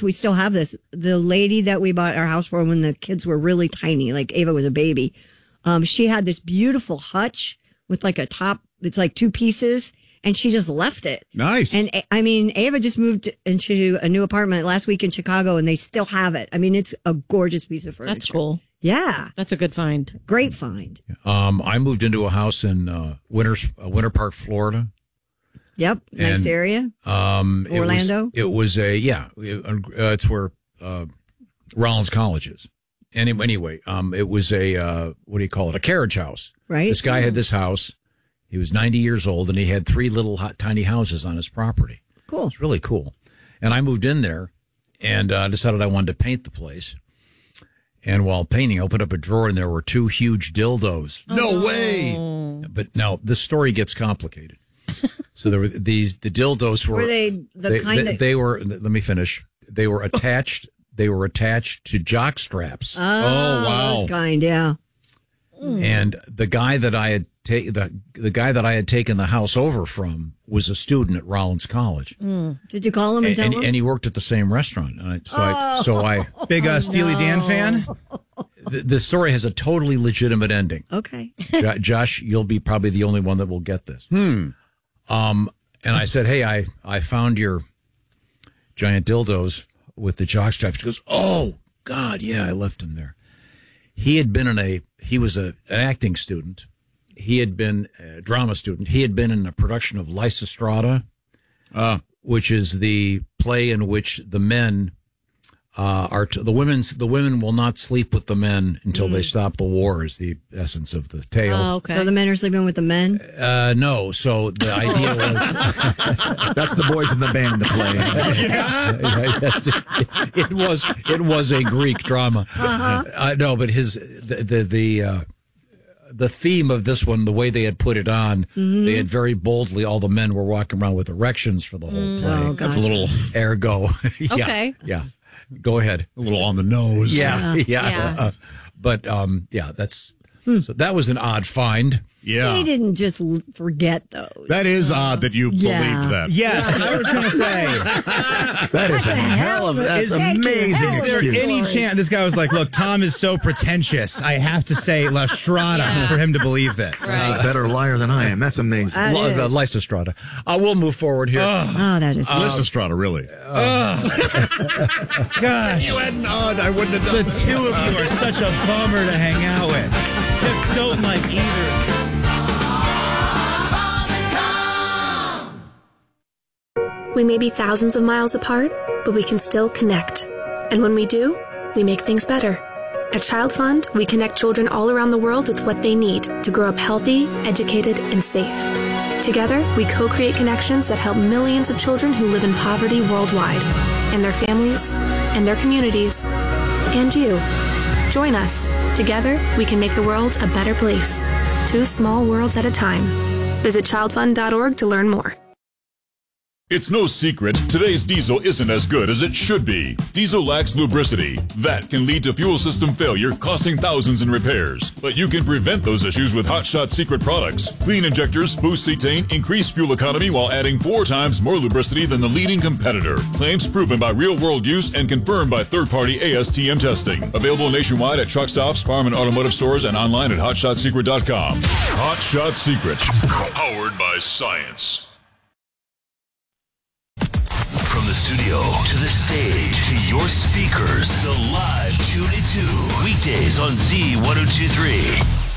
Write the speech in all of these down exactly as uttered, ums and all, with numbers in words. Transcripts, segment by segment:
we still have this. The lady that we bought our house for when the kids were really tiny, like Ava was a baby, um, she had this beautiful hutch with like a top. It's like two pieces. And she just left it. Nice. And I mean, Ava just moved into a new apartment last week in Chicago, and they still have it. I mean, it's a gorgeous piece of furniture. That's cool. Yeah. That's a good find. Great find. Um, I moved into a house in uh, Winter, uh, Winter Park, Florida. Yep. Nice And, area. Um, Orlando? It was, it was a, yeah, it, uh, it's where uh, Rollins College is. Anyway, anyway um, it was a, uh, what do you call it, a carriage house. Right. This guy had this house. He was ninety years old, and he had three little hot, tiny houses on his property. Cool. It's really cool. And I moved in there and uh, decided I wanted to paint the place. And while painting, I opened up a drawer, and there were two huge dildos. No way. But now this story gets complicated. So there were these, the dildos were, Were they the they, kind they, that... they were, let me finish. They were attached, they were attached to jock straps. Oh, Oh, wow. Those kind, yeah. And the guy that I had ta- the the guy that I had taken the house over from was a student at Rollins College. Did you call him and, And, tell and, him? and he worked at the same restaurant. And I, so I, so I, Big uh, Steely Dan fan? the, the story has a totally legitimate ending. Okay. Jo- Josh, you'll be probably the only one that will get this. Hmm. Um, and I said, hey, I, I found your giant dildos with the jock straps. He goes, oh, God, yeah, I left them there. He had been in a, he was a, an acting student. He had been a drama student. He had been in a production of Lysistrata, Uh, which is the play in which the men uh, are, t- the women's, the women will not sleep with the men until they stop the war is the essence of the tale. Oh, okay. So the men are sleeping with the men? Uh, no. So the idea was, That's the boys in the band to play. yes, it, it was it was a Greek drama. Uh-huh. Uh, no, but his the the the, uh, the theme of this one, the way they had put it on, Mm-hmm. they had very boldly. All the men were walking around with erections for the whole play. Oh, that's a little, Ergo, yeah, Okay. yeah. Go ahead. a little on the nose. Yeah, yeah. Yeah. Uh, but um, yeah, that's so that was an odd find. Yeah. They didn't just l- forget those. That is odd that you Yeah. believed that. Yes, I was going to say. That is a hell of that's Is- amazing Hell Is of a there excuse. any chance? This guy was like, look, Tom is so pretentious. I have to say La Strada Yeah. for him to believe this. He's a better liar than I am. That's amazing. That L- is. the Lysistrata. Uh, we'll move forward here. Oh, that is. Lysistrata, really. Gosh, You hadn't odd, I wouldn't have the done two of you are such a bummer to hang out with. Just don't like either. We may be thousands of miles apart, but we can still connect. And when we do, we make things better. At Child Fund, we connect children all around the world with what they need to grow up healthy, educated, and safe. Together, we co-create connections that help millions of children who live in poverty worldwide, and their families, and their communities, and you. Join us. Together, we can make the world a better place. Two small worlds at a time. Visit child fund dot org to learn more. It's no secret, today's diesel isn't as good as it should be. Diesel lacks lubricity. That can lead to fuel system failure, costing thousands in repairs. But you can prevent those issues with Hot Shot Secret products. Clean injectors boost cetane, increase fuel economy while adding four times more lubricity than the leading competitor. Claims proven by real-world use and confirmed by third-party A S T M testing. Available nationwide at truck stops, farm and automotive stores, and online at hot shot secret dot com. Hot Shot Secret. Powered by science. From the studio to the stage to your speakers, the live Tune It Two. Weekdays on Z ten twenty-three.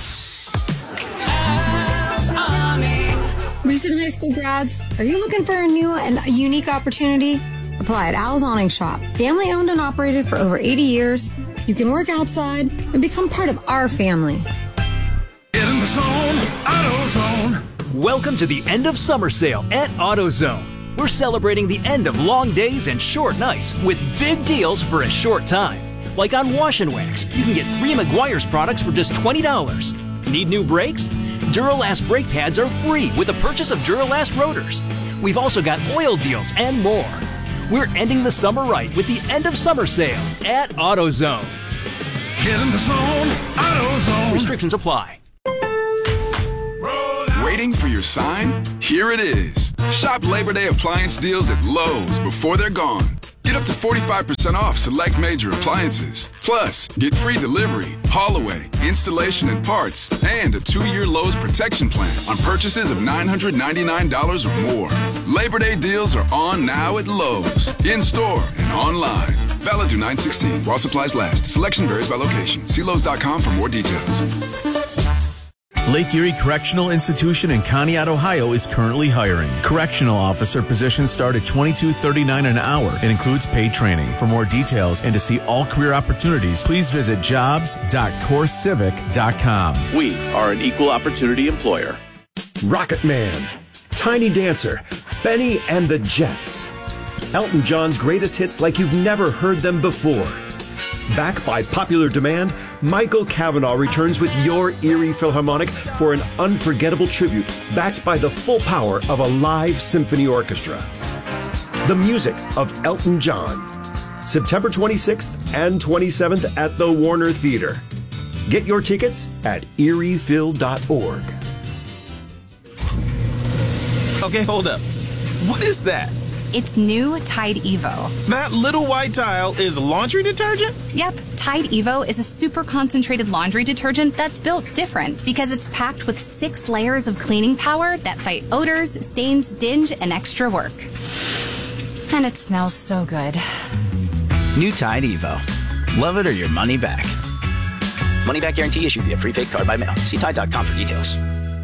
Recent high school grads, are you looking for a new and unique opportunity? Apply at Al's Awning Shop. Family owned and operated for over eighty years, you can work outside and become part of our family. Get in the zone, AutoZone. Welcome to the end of summer sale at AutoZone. We're celebrating the end of long days and short nights with big deals for a short time. Like on Wash and Wax, you can get three Meguiar's products for just twenty dollars. Need new brakes? Duralast brake pads are free with the purchase of Duralast rotors. We've also got oil deals and more. We're ending the summer right with the end of summer sale at AutoZone. Get in the zone, AutoZone. Restrictions apply. Waiting for your sign? Here it is. Shop Labor Day appliance deals at Lowe's before they're gone. Get Get up to forty-five percent off select major appliances. Plus, get free delivery, haul away, installation and parts, and a two-year Lowe's protection plan on purchases of nine hundred ninety-nine dollars or more. Labor Day deals are on now at Lowe's, in-store and online. Valid through nine sixteen while supplies last. Selection varies by location. See Lowe's dot com for more details. Lake Erie Correctional Institution in Conneaut, Ohio is currently hiring. Correctional officer positions start at twenty-two thirty-nine an hour and includes paid training. For more details and to see all career opportunities, please visit jobs dot core civic dot com. We are an equal opportunity employer. Rocket Man, Tiny Dancer, Benny and the Jets. Elton John's greatest hits like you've never heard them before. Backed by popular demand, Michael Cavanaugh returns with your Erie Philharmonic for an unforgettable tribute backed by the full power of a live symphony orchestra. The music of Elton John. September twenty-sixth and twenty-seventh at the Warner Theater. Get your tickets at erie phil dot org. Okay, hold up. What is that? It's new Tide Evo. That little white tile is laundry detergent? Yep, Tide Evo is a super concentrated laundry detergent that's built different because it's packed with six layers of cleaning power that fight odors, stains, dinge, and extra work. And it smells so good. New Tide Evo. Love it or your money back. Money back guarantee issued via prepaid card by mail. See Tide dot com for details.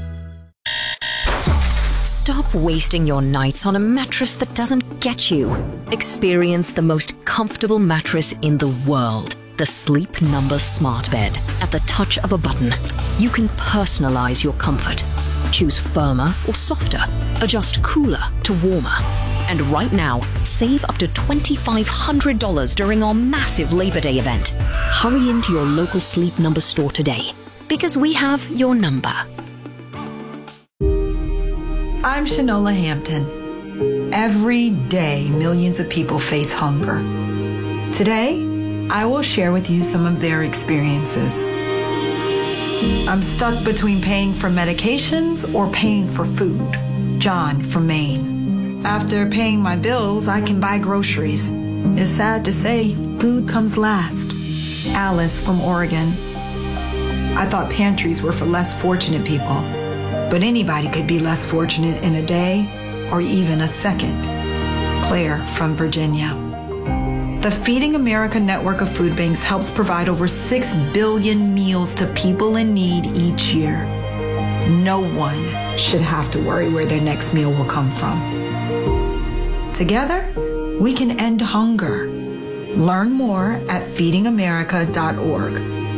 Stop wasting your nights on a mattress that doesn't get you. Experience the most comfortable mattress in the world. The Sleep Number Smart Bed. At the touch of a button, you can personalize your comfort. Choose firmer or softer. Adjust cooler to warmer. And right now, save up to two thousand five hundred dollars during our massive Labor Day event. Hurry into your local Sleep Number store today, because we have your number. I'm Shanola Hampton. Every day, millions of people face hunger. Today, I will share with you some of their experiences. I'm stuck between paying for medications or paying for food. John from Maine. After paying my bills, I can buy groceries. It's sad to say, food comes last. Alice from Oregon. I thought pantries were for less fortunate people. But anybody could be less fortunate in a day or even a second. Claire from Virginia. The Feeding America network of food banks helps provide over six billion meals to people in need each year. No one should have to worry where their next meal will come from. Together, we can end hunger. Learn more at feeding america dot org.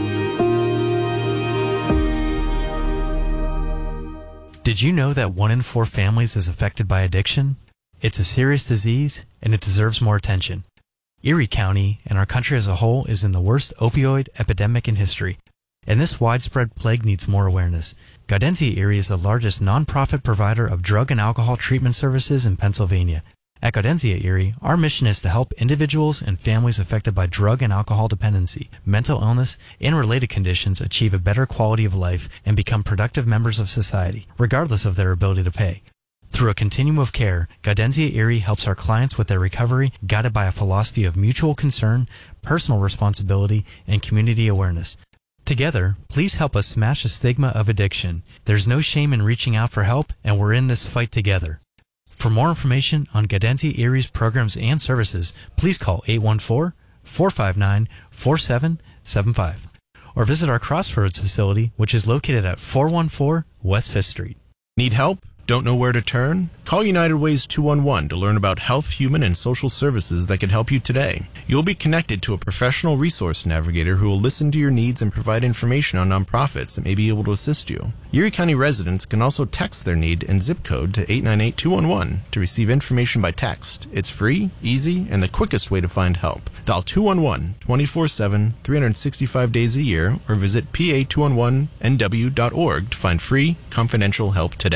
Did you know that one in four families is affected by addiction? It's a serious disease, and it deserves more attention. Erie County, and our country as a whole, is in the worst opioid epidemic in history, and this widespread plague needs more awareness. Gaudentia Erie is the largest nonprofit provider of drug and alcohol treatment services in Pennsylvania. At Gaudentia Erie, our mission is to help individuals and families affected by drug and alcohol dependency, mental illness, and related conditions achieve a better quality of life and become productive members of society, regardless of their ability to pay. Through a continuum of care, Gaudentia Erie helps our clients with their recovery, guided by a philosophy of mutual concern, personal responsibility, and community awareness. Together, please help us smash the stigma of addiction. There's no shame in reaching out for help, and we're in this fight together. For more information on Gaudentia Erie's programs and services, please call eight one four, four five nine, four seven seven five or visit our Crossroads facility, which is located at four one four West Fifth Street. Need help? Don't know where to turn? Call United Way's two one one to learn about health, human, and social services that can help you today. You'll be connected to a professional resource navigator who will listen to your needs and provide information on nonprofits that may be able to assist you. Erie County residents can also text their need and zip code to eight nine eight two one one to receive information by text. It's free, easy, and the quickest way to find help. Dial two one one twenty-four seven, three hundred sixty-five days a year or visit P A two one one N W dot org to find free, confidential help today.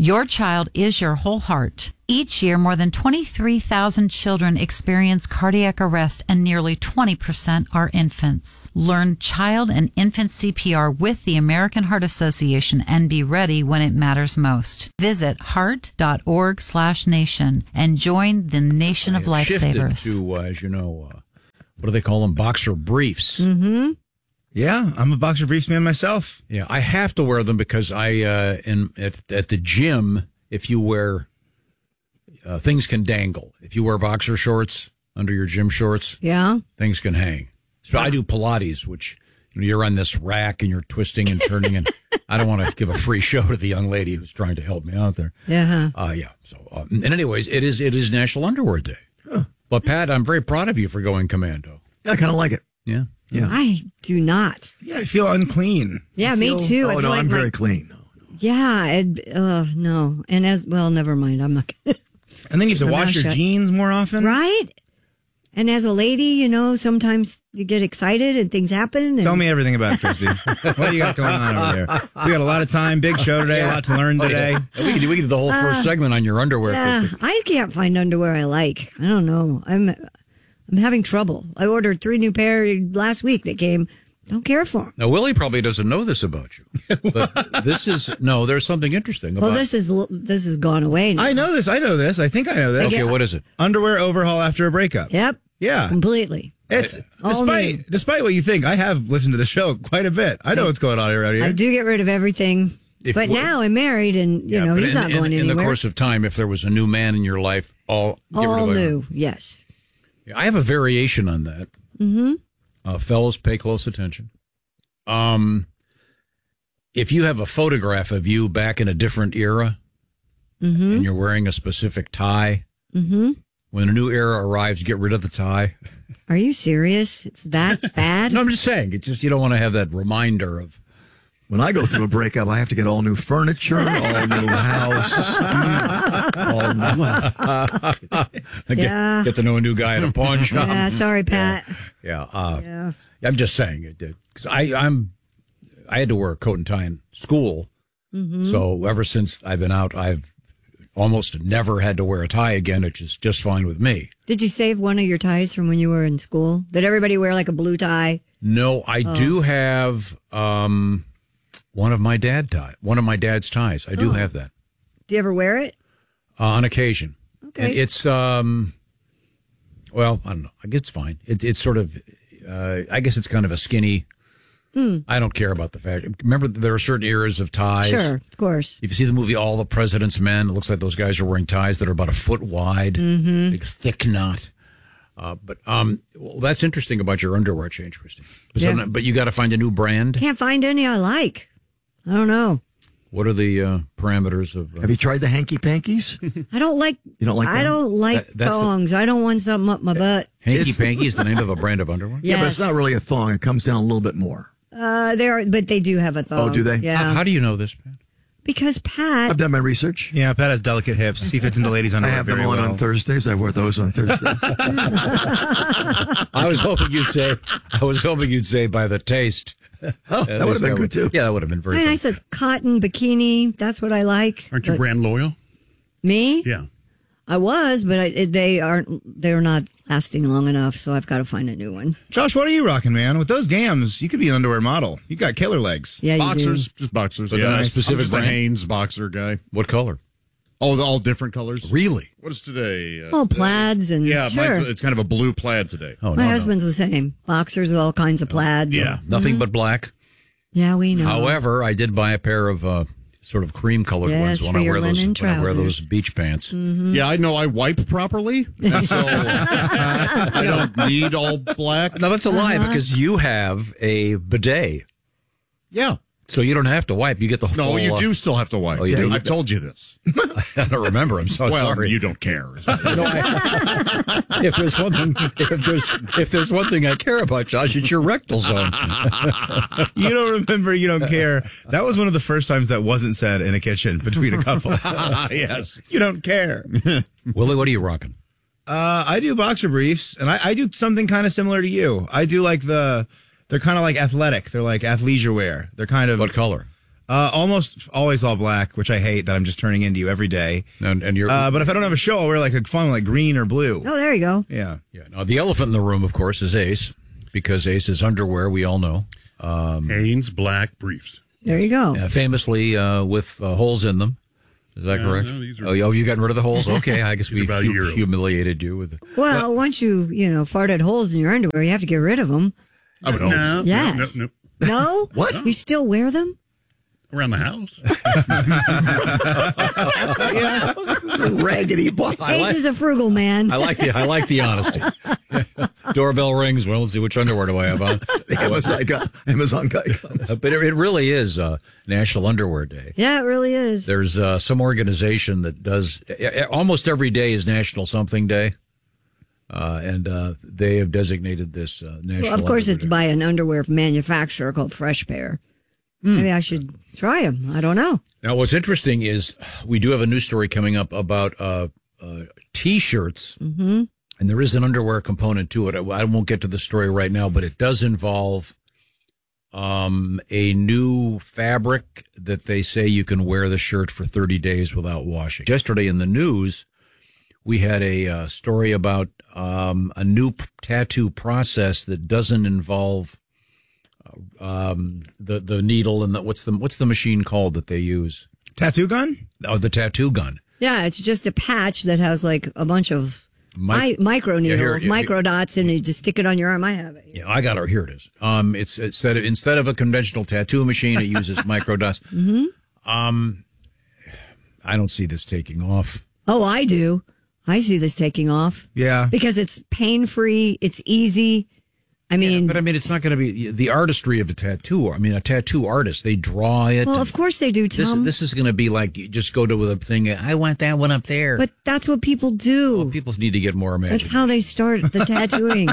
Your child is your whole heart. Each year, more than twenty-three thousand children experience cardiac arrest, and nearly twenty percent are infants. Learn child and infant C P R with the American Heart Association and be ready when it matters most. Visit heart.org slash nation and join the nation of lifesavers. Shifted to, uh, as you know, uh, what do they call them? Boxer briefs. Mm-hmm. Yeah, I'm a boxer briefs man myself. Yeah, I have to wear them because I, uh, in at, at the gym, if you wear, uh, things can dangle. If you wear boxer shorts under your gym shorts, yeah, things can hang. So I do Pilates, which you know, you're on this rack and you're twisting and turning, and I don't want to give a free show to the young lady who's trying to help me out there. Yeah. Uh, yeah. So, uh, and anyways, it is it is National Underwear Day. Huh. But Pat, I'm very proud of you for going commando. Yeah, I kind of like it. Yeah. Yeah. I do not. Yeah, I feel unclean. Yeah, I me feel- too. I Oh, feel no, like I'm my- very clean. Yeah, and, uh, no. And as, well, never mind. I'm not going to. And then you have to My wash mouth your shut. jeans more often. Right? And as a lady, you know, sometimes you get excited and things happen. And Tell me everything about it, Christy. What do you got going on over there? We got a lot of time, big show today, a lot to learn today. And we could do, we could do the whole first Uh, segment on your underwear. Yeah, Christy. I can't find underwear I like. I don't know. I'm I'm having trouble. I ordered three new pair last week that came. Don't care for them. Now, Willie probably doesn't know this about you, but this is no. There's something interesting about. Well, this is this has gone away now. I know this. I know this. I think I know this. Okay, what is it? Underwear overhaul after a breakup. Yep. Yeah. Completely. It's All despite new. despite what you think, I have listened to the show quite a bit. I know what's going on around here. I do get rid of everything. If but we- now I'm married, and you Yeah, know but he's in, not in- going in anywhere. the course of time, if there was a new man in your life, all get rid All of new. Yes. Yeah, I have a variation on that. Mm-hmm. Uh, fellas, pay close attention. Um, if you have a photograph of you back in a different era, Mm-hmm. and you're wearing a specific tie, Mm-hmm. when a new era arrives, get rid of the tie. Are you serious? It's that bad? No, I'm just saying. It's just you don't want to have that reminder of. When I go through a breakup, I have to get all new furniture, all new house. all new. get, Yeah. get to know a new guy at a pawn shop. Yeah, sorry, Pat. Yeah. Uh, Yeah. I'm just saying it did because I I'm I had to wear a coat and tie in school, Mhm. so ever since I've been out, I've almost never had to wear a tie again, which is just fine with me. Did you save one of your ties from when you were in school? Did everybody wear like a blue tie? No, I Oh. do have um one of my dad tie, one of my dad's ties. I do Oh. have that Do you ever wear it? uh, on occasion. Okay. And it's um, well, I don't know. I guess it's fine. It, it's sort of, uh, I guess it's kind of a skinny. Hmm. I don't care about the fact. Remember, there are certain eras of ties. Sure, of course. If you see the movie All the President's Men, it looks like those guys are wearing ties that are about a foot wide, Mhm. big thick knot. Uh, but um, well, that's interesting about your underwear change, Christy. But, Yeah. some- but you got to find a new brand. Can't find any I like. I don't know. What are the uh, parameters of? Uh, Have you tried the hanky pankies? I don't like. You don't like I them? don't like That- that's the- thongs. I don't want something up my butt. Hanky It's- Panky is the name of a brand of underwear. Yeah, but Yes. it's not really a thong. It comes down a little bit more. Uh, they are, but they do have a thong. Oh, do they? Yeah. How, how do you know this? Because Pat. I've done my research. Yeah, Pat has delicate hips. He fits into ladies' I underwear have them very on well. on Thursdays. I wear those on Thursdays. I was hoping you'd say. I was hoping you'd say by the taste. Oh, that would have been good too. Yeah, that would have been very. I mean, I good. said cotton bikini. That's what I like. Aren't you But brand loyal? Me? Yeah. I was, but I, they aren't. They're not lasting long enough. So I've got to find a new one. Josh, what are you rocking, man? With those gams, you could be an underwear model. You got killer legs. Yeah, you Boxers, do. just boxers. But yeah, not a I'm specific just a brand? Hanes boxer guy. What color? Oh, the- all different colors. Really? What is today? Uh, Oh, plaids and yeah, sure. mine's, it's kind of a blue plaid today. Oh, My no, husband's the same. Boxers with all kinds of plaids. Yeah. and- Nothing but black. Yeah, we know. However, I did buy a pair of uh, sort of cream colored Yes, ones when for I your wear those. linen When I wear trousers. those beach pants. Mhm. Yeah, I know I wipe properly, and so I don't need all black. No, that's a lie Uh-huh. because you have a bidet, Yeah. so you don't have to wipe. You get the No, full, you uh, do still have to wipe. Oh, you do? I've told you this. I don't remember. I'm so well, sorry. you don't care. You know, I- if there's one thing, if there's if there's one thing I care about, Josh, it's your rectal zone. You don't remember, you don't care. That was one of the first times that wasn't said in a kitchen between a couple. Yes. You don't care. Willie, what are you rocking? Uh, I do boxer briefs, and I, I do something kind of similar to you. I do like the, they're kind of like athletic. They're like athleisure wear. They're kind of. What color? Uh, almost always all black, which I hate that I'm just turning into you every day. And, and you're, uh, but if I don't have a show, I'll wear like a fun, like green or blue. Oh, there you go. Yeah. Yeah. Now, the elephant in the room, of course, is Ace, because Ace is underwear, we all know. Um, Hanes black briefs. There you go. Uh, famously uh, with uh, holes in them. Is that No, correct? no, these are- oh, you gotten rid of the holes? Okay, I guess we About a hu- year old. humiliated you with it. Well, once you, you know, farted holes in your underwear, you have to get rid of them. I would hope so. Yes. No, no, No? What? You still wear them? Around the house. Yeah, this is a raggedy box. Ace is a frugal man. I like the I like the honesty. Doorbell rings. Well, let's see which underwear do I have on. Amazon guy. Amazon guy comes. Uh, but it, it really is uh, National Underwear Day. Yeah, it really is. There's uh, some organization that does uh, almost every day is National Something Day, uh, and uh, they have designated this uh, National. Well, of course, Underwear it's Day. by an underwear manufacturer called Fresh Pair. Maybe I should try them. I don't know. Now, what's interesting is we do have a news story coming up about uh, uh, T-shirts, Mm-hmm. and there is an underwear component to it. I, I won't get to the story right now, but it does involve um, a new fabric that they say you can wear the shirt for thirty days without washing. Yesterday in the news, we had a uh, story about um, a new p- tattoo process that doesn't involve um, the the needle and the, what's the what's the machine called that they use? Tattoo gun? Oh, the tattoo gun. Yeah, it's just a patch that has like a bunch of Mi- mi- micro Yeah, needles, here- here- micro dots, and you just stick it on your arm. I have it. Yeah, I got it. Here it is. Um, it's instead of instead of a conventional tattoo machine, it uses micro dots. Mm-hmm. Um, I don't see this taking off. Oh, I do. I see this taking off. Yeah. Because it's pain free, it's easy. I mean, But I mean, it's not going to be the artistry of a tattoo. I mean, a tattoo artist, they draw it. well, of course they do, This, Tom. this is going to be like you just go to a thing. I want that one up there. But that's what people do. People need to get more That's imaginative. how they start the tattooing.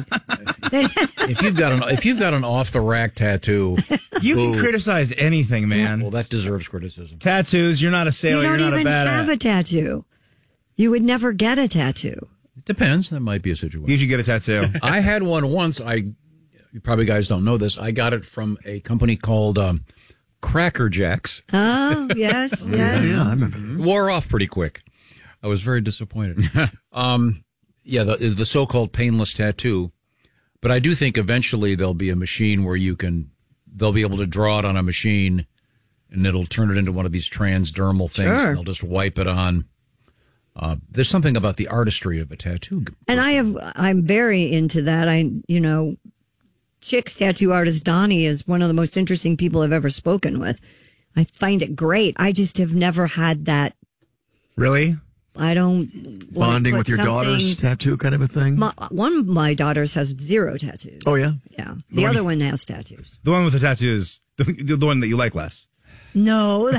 if you've got an if you've got an off the rack tattoo, You can ooh, criticize anything, man. well, that deserves criticism. Tattoos, you're not a You sailor, don't you're not even a badass. have a tattoo. You would never get a tattoo. It depends. That might be a situation. You should get a tattoo. I had one once. I you probably guys don't know this. I got it from a company called um, Cracker Jacks. Oh, yes, yes. Yeah, I remember. Wore off pretty quick. I was very disappointed. um, yeah, the, the so-called painless tattoo. But I do think eventually there'll be a machine where you can, they'll be able to draw it on a machine and it'll turn it into one of these transdermal things. Sure. And they'll just wipe it on. Uh, there's something about the artistry of a tattoo. And I have, I'm very into that. I, you know, Chick's tattoo artist Donnie is one of the most interesting people I've ever spoken with. I find it great. I just have never had that. Really? I don't wanna Bonding put with your something- daughter's tattoo kind of a thing? My, one of my daughters has zero tattoos. Oh, yeah? Yeah. The other one has tattoos. The one with the tattoos, the, the one that you like less. No,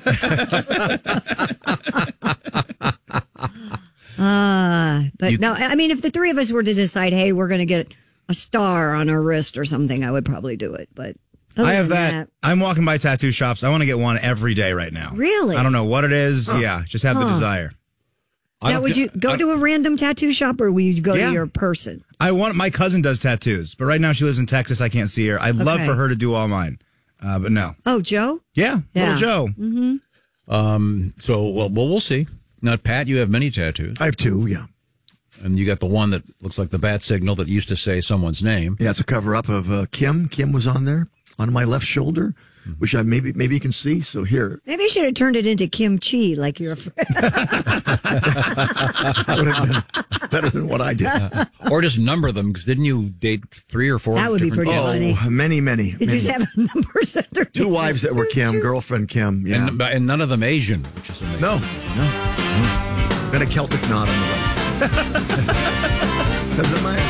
that is. uh, but You- no, I mean, if the three of us were to decide, hey, we're going to get a star on our wrist or something, I would probably do it. But other I have than that. I'm walking by tattoo shops. I want to get one every day right now. Really? I don't know what it is. Huh. Yeah, just have the Huh. desire. Now, would you go to a random tattoo shop or would you go Yeah. to your person? I want my cousin does tattoos, but right now she lives in Texas. I can't see her. I'd love Okay. for her to do all mine, uh, but no. Oh, Joe? Yeah, Yeah. little Joe. Mm-hmm. Um, so, well, well, we'll see. Now, Pat, you have many tattoos. I have two, yeah. And you got the one that looks like the bat signal that used to say someone's name. Yeah, it's a cover up of uh, Kim. Kim was on there on my left shoulder, which I maybe maybe you can see. So here, Maybe you should have turned it into kimchi like you're afraid. that would have been better than what I did. Or just number them, because didn't you date three or four? That would be different pretty kids? funny. Oh, many, many. Did you many. just have numbers under Two wives that were Kim, girlfriend Kim. Yeah. And, and none of them Asian, which is amazing. No, no. Got a Celtic knot on the right side. Doesn't matter.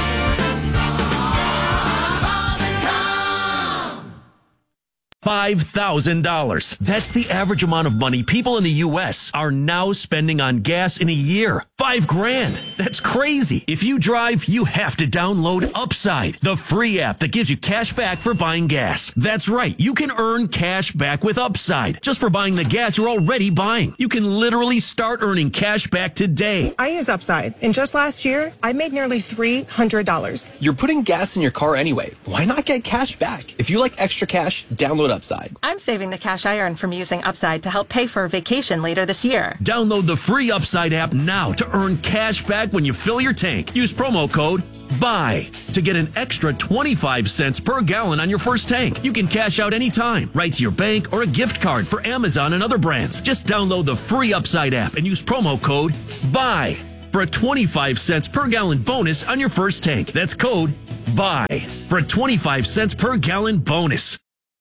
five thousand dollars. That's the average amount of money people in the U S are now spending on gas in a year. Five grand. That's crazy. If you drive, you have to download Upside, the free app that gives you cash back for buying gas. That's right. You can earn cash back with Upside just for buying the gas you're already buying. You can literally start earning cash back today. I use Upside, and just last year, I made nearly three hundred dollars. You're putting gas in your car anyway. Why not get cash back? If you like extra cash, download Upside. I'm saving the cash I earn from using Upside to help pay for a vacation later this year. Download the free Upside app now to earn cash back when you fill your tank. Use promo code BUY to get an extra twenty-five cents per gallon on your first tank. You can cash out anytime, right to your bank or a gift card for Amazon and other brands. Just download the free Upside app and use promo code BUY for a twenty-five cents per gallon bonus on your first tank. That's code BUY for a twenty-five cents per gallon bonus.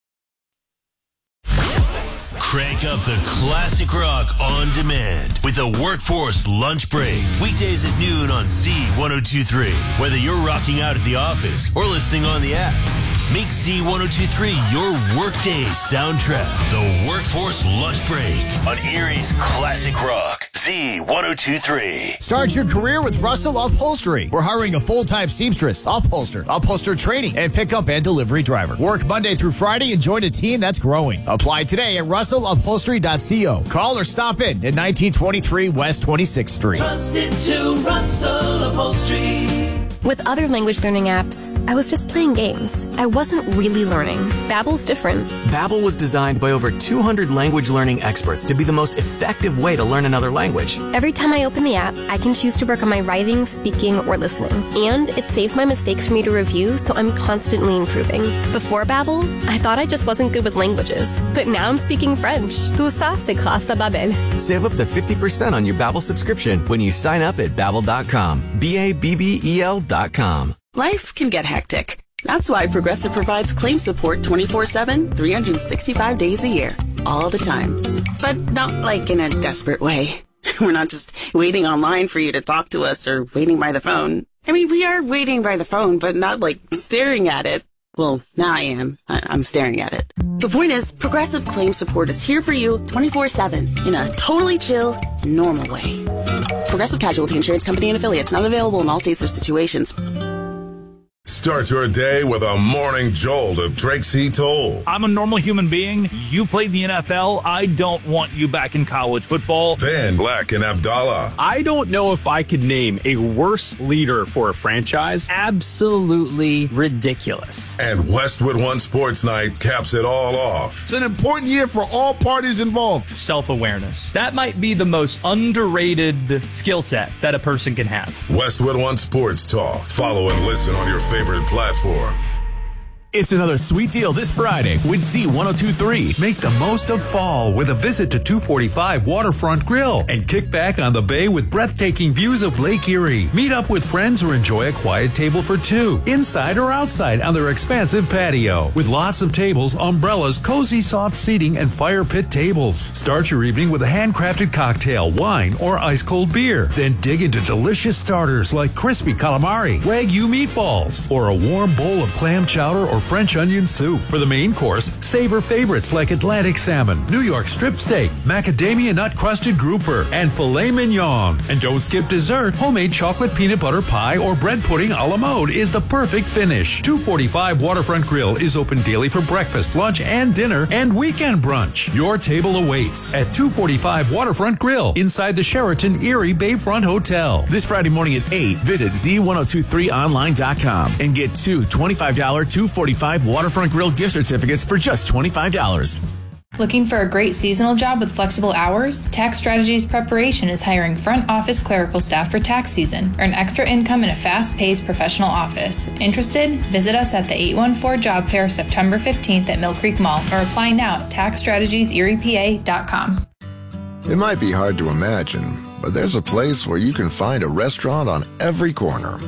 Crank up the classic rock on demand with the Workforce Lunch Break. Weekdays at noon on Z ten twenty-three. Whether you're rocking out at the office or listening on the app, make Z ten twenty-three your workday soundtrack. The Workforce Lunch Break on Erie's Classic Rock. Z ten twenty-three. Start your career with Russell Upholstery. We're hiring a full-time seamstress, upholster, upholster training, and pickup and delivery driver. Work Monday through Friday and join a team that's growing. Apply today at russell upholstery dot co. Call or stop in at nineteen twenty-three West twenty-sixth Street. Trusted to Russell Upholstery. With other language learning apps, I was just playing games. I wasn't really learning. Babbel's different. Babbel was designed by over two hundred language learning experts to be the most effective way to learn another language. Every time I open the app, I can choose to work on my writing, speaking, or listening. And it saves my mistakes for me to review, so I'm constantly improving. Before Babbel, I thought I just wasn't good with languages. But now I'm speaking French. Tout ça, c'est grâce à Babbel. Save up to fifty percent on your Babbel subscription when you sign up at babbel dot com. B A B B E L dot com. Life can get hectic. That's why Progressive provides claim support twenty-four seven, three hundred sixty-five days a year, all the time. But not like in a desperate way. We're not just waiting online for you to talk to us or waiting by the phone. I mean, we are waiting by the phone, but not like staring at it. Well, now I am. I- I'm staring at it. The point is, Progressive Claim Support is here for you twenty-four seven in a totally chill, normal way. Progressive Casualty Insurance Company and Affiliates, not available in all states or situations. Start your day with a morning jolt of Drake C. Toll. I'm a normal human being. You played the N F L. I don't want you back in college football. Then Black and Abdallah. I don't know if I could name a worse leader for a franchise. Absolutely ridiculous. And Westwood One Sports Night caps it all off. It's an important year for all parties involved. Self-awareness. That might be the most underrated skill set that a person can have. Westwood One Sports Talk. Follow and listen on your favorite platform. It's another sweet deal this Friday with Z ten twenty-three. Make the most of fall with a visit to two forty-five Waterfront Grill and kick back on the bay with breathtaking views of Lake Erie. Meet up with friends or enjoy a quiet table for two, inside or outside on their expansive patio. With lots of tables, umbrellas, cozy soft seating, and fire pit tables. Start your evening with a handcrafted cocktail, wine, or ice-cold beer. Then dig into delicious starters like crispy calamari, Wagyu meatballs, or a warm bowl of clam chowder or French onion soup. For the main course, savor favorites like Atlantic salmon, New York strip steak, macadamia nut crusted grouper, and filet mignon. And don't skip dessert. Homemade chocolate peanut butter pie or bread pudding a la mode is the perfect finish. two forty-five Waterfront Grill is open daily for breakfast, lunch, and dinner, and weekend brunch. Your table awaits at two forty-five Waterfront Grill inside the Sheraton Erie Bayfront Hotel. This Friday morning at eight, visit Z ten twenty-three online dot com and get two twenty-five dollars two forty-five Waterfront Grill gift certificates for just twenty-five dollars. Looking for a great seasonal job with flexible hours? Tax Strategies Preparation is hiring front office clerical staff for tax season. Earn extra income in a fast-paced professional office. Interested? Visit us at the eight one four Job Fair September fifteenth at Mill Creek Mall or apply now at tax strategies erie p a dot com. It might be hard to imagine, but there's a place where you can find a restaurant on every corner.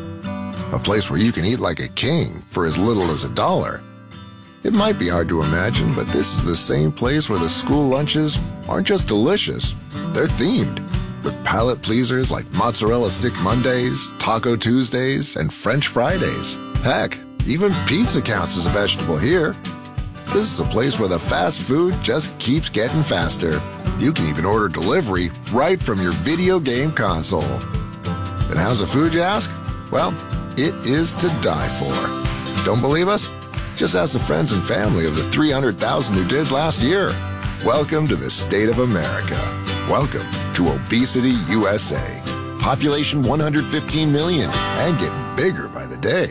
A place where you can eat like a king for as little as a dollar. It might be hard to imagine, but this is the same place where the school lunches aren't just delicious, they're themed. With palate pleasers like Mozzarella Stick Mondays, Taco Tuesdays, and French Fridays. Heck, even pizza counts as a vegetable here. This is a place where the fast food just keeps getting faster. You can even order delivery right from your video game console. And how's the food, you ask? Well, it is to die for. Don't believe us? Just ask the friends and family of the three hundred thousand who did last year. Welcome to the state of America. Welcome to Obesity U S A. Population one hundred fifteen million and getting bigger by the day.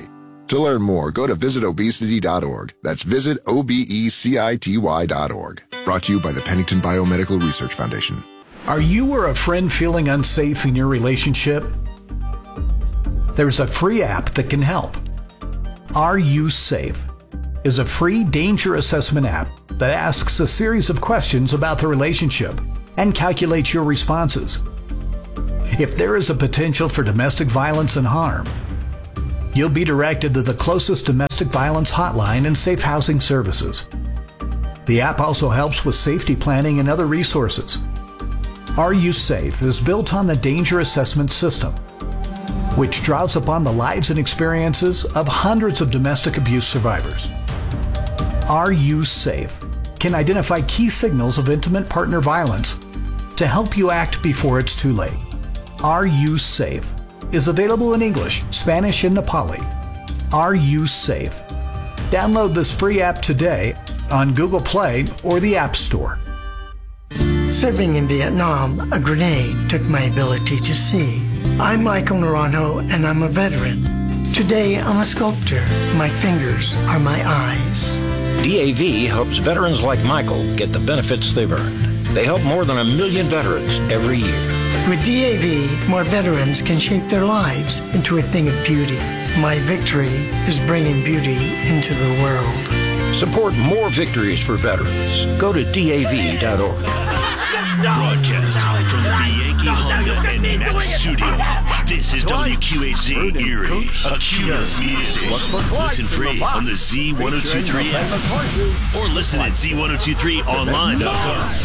To learn more, go to visit obesity dot org. That's visit O B E C I T Y dot org. Brought to you by the Pennington Biomedical Research Foundation. Are you or a friend feeling unsafe in your relationship? There's a free app that can help. Are You Safe is a free danger assessment app that asks a series of questions about the relationship and calculates your responses. If there is a potential for domestic violence and harm, you'll be directed to the closest domestic violence hotline and safe housing services. The app also helps with safety planning and other resources. Are You Safe is built on the Danger Assessment System, which draws upon the lives and experiences of hundreds of domestic abuse survivors. Are You Safe can identify key signals of intimate partner violence to help you act before it's too late. Are You Safe is available in English, Spanish, and Nepali. Are You Safe? Download this free app today on Google Play or the App Store. Serving in Vietnam, a grenade took my ability to see. I'm Michael Naranjo, and I'm a veteran. Today, I'm a sculptor. My fingers are my eyes. D A V helps veterans like Michael get the benefits they've earned. They help more than a million veterans every year. With D A V, more veterans can shape their lives into a thing of beauty. My victory is bringing beauty into the world. Support more victories for veterans. Go to D A V dot org. Broadcasting from the Bianchi Honda and Max studio. This is W Q H Z Erie, Acuna's music. Listen free on the Z ten twenty-three app or listen at Z ten twenty-three online dot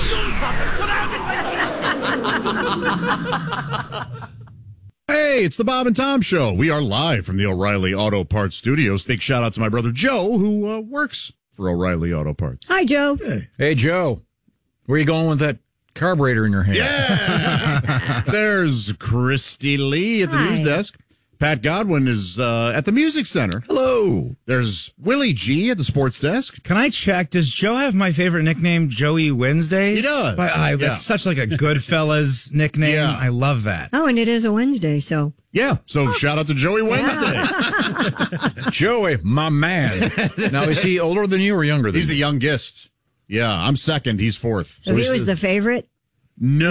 com. Hey, it's the Bob and Tom Show. We are live from the O'Reilly Auto Parts Studios. Big shout out to my brother Joe, who uh, works for O'Reilly Auto Parts. Hi, Joe. Hey. Hey, Joe. Where are you going with that carburetor in your hand? Yeah. There's Christy Lee at the Hi. news desk. Pat Godwin is uh, at the Music Center. Hello. There's Willie G at the sports desk. Can I check? Does Joe have my favorite nickname, Joey Wednesdays? He does. But, I, Yeah. That's such like a Goodfellas nickname. Yeah. I love that. Oh, and it is a Wednesday, so. Yeah, so shout out to Joey Wednesday. Joey, my man. Now, is he older than you or younger than He's you? the youngest. Yeah, I'm second. He's fourth. So, he was the favorite? No.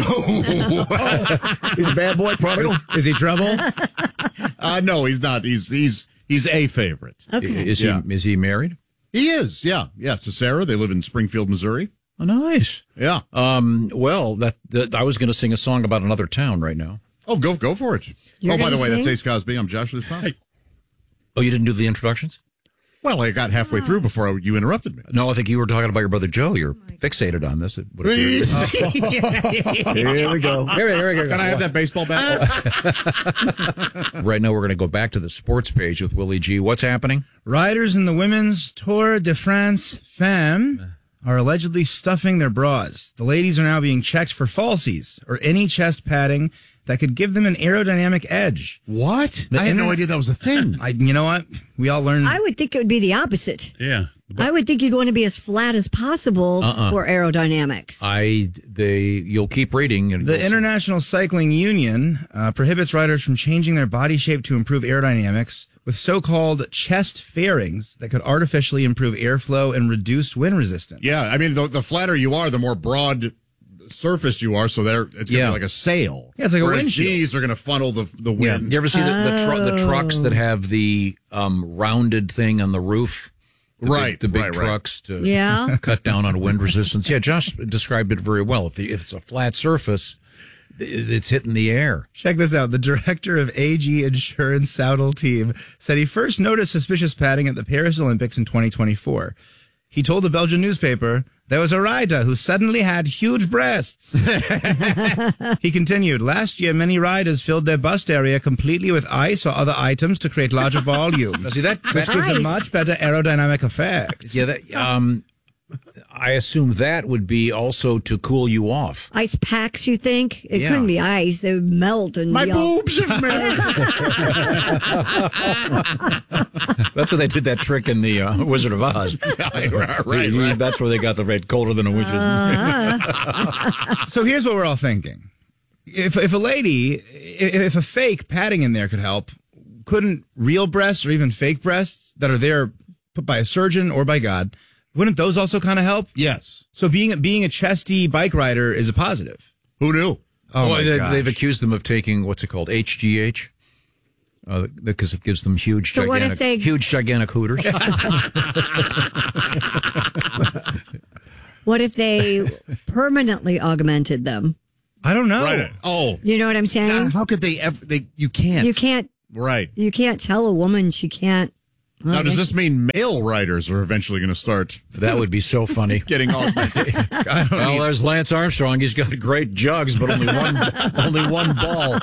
He's a bad boy, prodigal. Is he trouble? Uh, no, he's not. He's he's he's a favorite. Okay. Is he, Yeah. is he married? He is. Yeah, yeah. To Sarah, they live in Springfield, Missouri. Oh, nice. Yeah. Um, well, that, that I was going to sing a song about another town right now. Oh, go go for it. You're oh, by the gonna way, that's sing? Ace Cosby. I'm Josh Liston. Oh, you didn't do the introductions? Well, I got halfway through before I, you interrupted me. No, I think you were talking about your brother Joe. You're fixated on this. It would appear. Here we go. Here we- here we go. Can I have that baseball bat? Right now, we're going to go back to the sports page with Willie G. What's happening? Riders in the women's Tour de France Femme are allegedly stuffing their bras. The ladies are now being checked for falsies or any chest padding that could give them an aerodynamic edge. What? The I had no inter- idea that was a thing. I, you know what? We all learned. I would think it would be the opposite. Yeah. I would think you'd want to be as flat as possible Uh-uh. for aerodynamics. I they you'll keep reading. And The you'll see. International Cycling Union uh, prohibits riders from changing their body shape to improve aerodynamics with so-called chest fairings that could artificially improve airflow and reduce wind resistance. Yeah, I mean, the, the flatter you are, the more broad surfaced you are, so there it's going to Yeah. be like a sail. Yeah, it's like a Whereas windshield. these are going to funnel the the Yeah. wind. You ever see the the, tru- the trucks Oh. that have the um, rounded thing on the roof? The big- Right, the big right, right. trucks to Yeah. cut down on wind resistance. Yeah, Josh described it very well. If, the, if it's a flat surface, it- it's hitting the air. Check this out. The director of A G Insurance Saudal team said he first noticed suspicious padding at the Paris Olympics in twenty twenty-four. He told a Belgian newspaper there was a rider who suddenly had huge breasts. He continued, last year many riders filled their bust area completely with ice or other items to create larger volume, Now, see that? which that gives a Ice. much better aerodynamic effect. yeah, that, um, I assume that would be also to cool you off. Ice packs, you think? It Yeah. couldn't be ice. They would melt and My be all- boobs have melted. That's why they did that trick in the uh, Wizard of Oz. right, right, right. That's where they got the red colder than a witch's. So here's what we're all thinking. If if a lady, if a fake padding in there could help, couldn't real breasts or even fake breasts that are there put by a surgeon or by God, wouldn't those also kind of help? Yes. So being being a chesty bike rider is a positive. Who knew? Oh, well, my they, gosh. they've accused them of taking, what's it called, H G H? Uh, because it gives them huge, So what gigantic, if they- huge, gigantic hooters. What if they permanently augmented them? I don't know. Right. Oh. You know what I'm saying? Now, how could they ever? They you can't. You can't. Right. You can't tell a woman she can't. well, Now, does they- this mean male riders are eventually going to start? That would be so funny. Getting augmented. Well, there's Lance Armstrong. He's got great jugs, but only one, only one ball.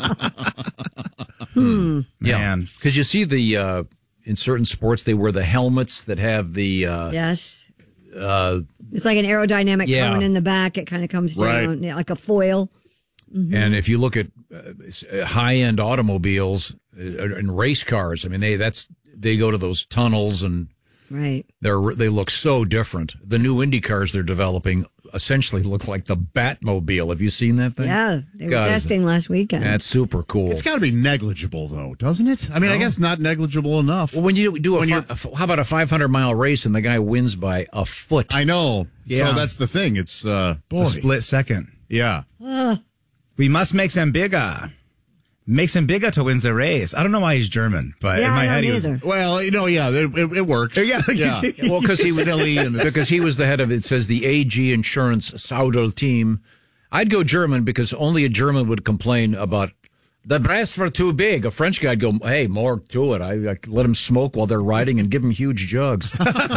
Hmm. Yeah, because you see the uh, in certain sports they wear the helmets that have the uh, Yes. uh, It's like an aerodynamic Yeah. cone in the back. It kind of comes Right. down yeah, like a foil. Mhm. And if you look at uh, high-end automobiles uh, and race cars, I mean, they that's they go to those tunnels and Right. they're they look so different. The new Indy cars they're developing essentially look like the Batmobile. Have you seen that thing? Yeah. They were God, is testing last weekend. That's super cool. It's got to be negligible, though, doesn't it? I mean, I No. guess not negligible enough. Well, when you do a, When fi- you're- a f- how about a five hundred mile race and the guy wins by a foot? I know. Yeah. So that's the thing. It's uh, boy. A split second. Yeah. Ah. We must make them bigger. Makes him bigger to win the race. I don't know why he's German, but Yeah, in my I don't head he was. either. Well, you know, yeah, it, it, it works. Yeah. yeah. Well, because he was Silly and it's- because he was the head of it says the A G Insurance Saudel team. I'd go German because only a German would complain about the breasts were too big. A French guy'd go, hey, more to it. I, I let them smoke while they're riding and give them huge jugs.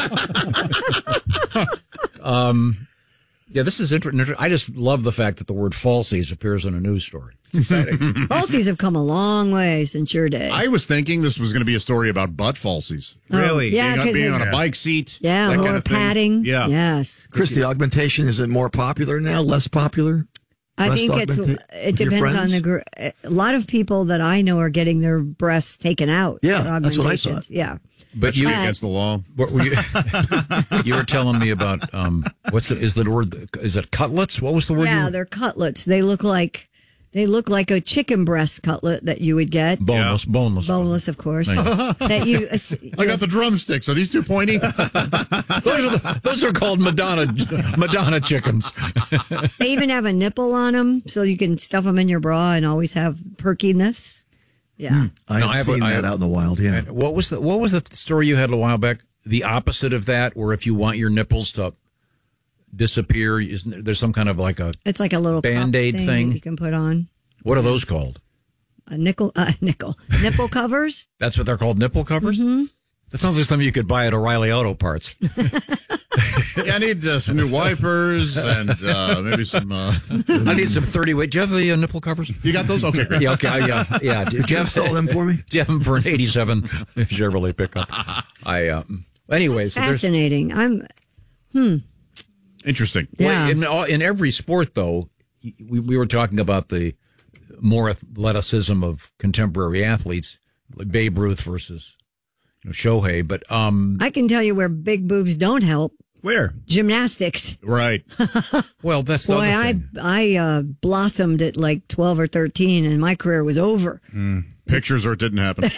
um, yeah, this is interesting. I just love the fact that the word falsies appears in a news story. It's exciting. Falsies have come a long way since your day. I was thinking this was going to be a story about butt falsies. Oh, Really? yeah, Being, on- 'cause being they- on a bike seat. yeah, that more kind of thing. padding. Yeah. Yes. Chris, the augmentation, is it more popular now, less popular? I Breast think it's augmenta- it with your depends on friends? the gr- a lot of people that I know are getting their breasts taken out. Yeah, for that's what I augmentations. thought. Yeah. But you against the law. What were you, you were telling me about um, what's the is the word is it cutlets? What was the word? Yeah, you were, they're cutlets. They look like they look like a chicken breast cutlet that you would get. boneless, boneless, Boneless, of course. Thank you. that you. I got the drumsticks. Are these two pointy? those, are the, those are called Madonna Madonna chickens. They even have a nipple on them, so you can stuff them in your bra and always have perkiness. Yeah. I've No, I have a- seen I that have- out in the wild, yeah. What was the what was the story you had a while back? The opposite of that, where if you want your nipples to disappear, isn't there's some kind of like a It's like a little cup Band-Aid thing, thing? that you can put on. what are those called? A nickel, uh, nickel, nipple covers. That's what they're called, nipple covers. Mm-hmm. That sounds like something you could buy at O'Reilly Auto Parts. Yeah, I need uh, some new wipers and uh, maybe some. Uh, I need some thirty weight. Do you have the uh, nipple covers? You got those? Okay, great. Yeah, okay, I, yeah, yeah. Do Could you install them for me? Do you have them for an eighty-seven Chevrolet pickup? I. Uh, anyway, so there's Fascinating. I'm. Hmm. Interesting. Yeah. Well, in, all- in every sport, though, we, we were talking about the more athleticism of contemporary athletes, like Babe Ruth versus you know, Shohei. But um, I can tell you where big boobs don't help. Where? Gymnastics. Right. Well, that's the Boy, other I thing. I uh, blossomed at like twelve or thirteen, and my career was over. Mm. Pictures or it didn't happen.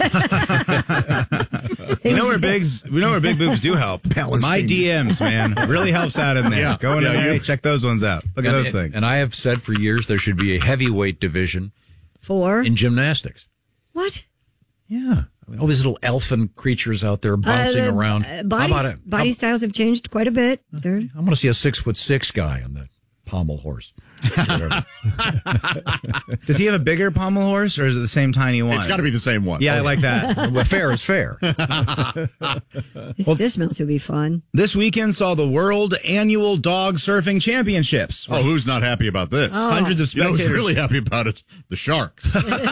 We know where bigs. We know where big boobs do help. My D Ms, man, really helps out in there. Yeah. Go in Yeah, there, you- hey, check those ones out. Look at and, those things. And I have said for years there should be a heavyweight division For in gymnastics. what? Yeah. I mean, all these little elfin creatures out there bouncing Uh, the, around. uh, How body about it? body How- styles have changed quite a bit. They're, I'm going to see a six foot six guy on the pommel horse. Does he have a bigger pommel horse, or is it the same tiny one? It's got to be the same one. Yeah, I like that. Well, fair is fair. His dismounts would be fun. This weekend saw the World Annual Dog Surfing Championships. Oh, who's not happy about this? Oh. Hundreds of You know who's spectators. really happy about it? The Sharks.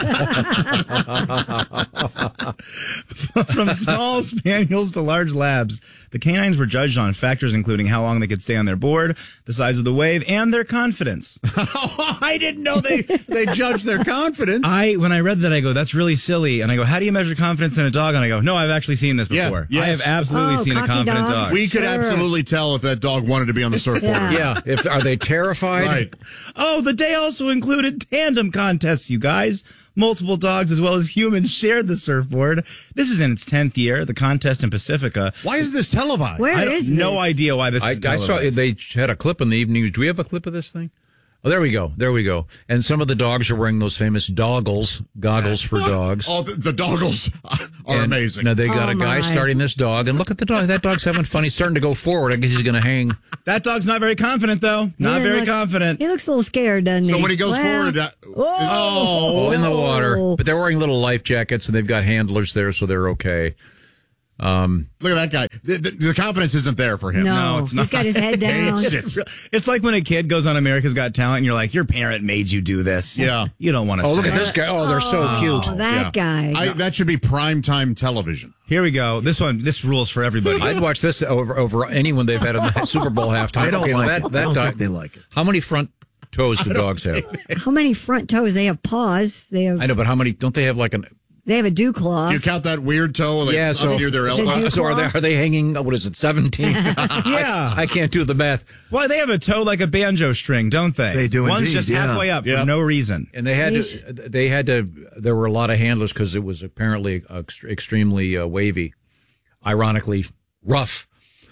From small spaniels to large labs, the canines were judged on factors including how long they could stay on their board, the size of the wave, and their confidence. I didn't know they, they judged their confidence. I when I read that, I go, that's really silly. And I go, how do you measure confidence in a dog? And I go, no, I've actually seen this Yeah, before. yes. I have absolutely Oh, seen a cocky confident dogs. dog. we could Sure. absolutely tell if that dog wanted to be on the surfboard. Yeah. Yeah. If are they terrified? Right. Oh, the day also included tandem contests, you guys. Multiple dogs as well as humans shared the surfboard. This is in its tenth year, the contest in Pacifica. Why is this televised? Where I have is no this? idea why this I, is I televised. saw they had a clip in the evening. Do we have a clip of this thing? Oh, there we go. There we go. And some of the dogs are wearing those famous doggles, goggles for dogs. Oh, the, the doggles are And, amazing. Now they got Oh, a guy my. starting this dog, and look at the dog. That dog's having fun. He's starting to go forward. I guess he's going to hang. That dog's not very confident, though. Not Yeah, very look- confident. He looks a little scared, doesn't he? So when he goes Well, forward, uh, Oh, in the water. But they're wearing little life jackets, and they've got handlers there, so they're okay. Um, look at that guy. The, the, the confidence isn't there for him. No, No, it's he's not. got his head down. It's- It's, it's like when a kid goes on America's Got Talent and you're like, your parent made you do this. Yeah. You don't want to oh, say look at it. this guy. Oh, they're so Oh, cute. that guy. I, that should be primetime television. Here we go. This one, this rules for everybody. I'd watch this over over anyone they've had in the Super Bowl halftime. They don't Okay, now like that, it. that I don't dog- think they like it. How many front toes do dogs have? How many front toes? They have paws. They have. I know, but how many? Don't they have like an? They have a dew claw. Do you count that weird toe like Yeah, up so near their Is it elbow? dew so are they claw? are they hanging? What is it? Seventeen? Yeah. I, I can't do the math. Why, they have a toe like a banjo string, don't they? They do One's indeed, just yeah. halfway up Yeah. for no reason. And they had to. They had to. There were a lot of handlers because it was apparently ext- extremely uh, wavy, ironically rough.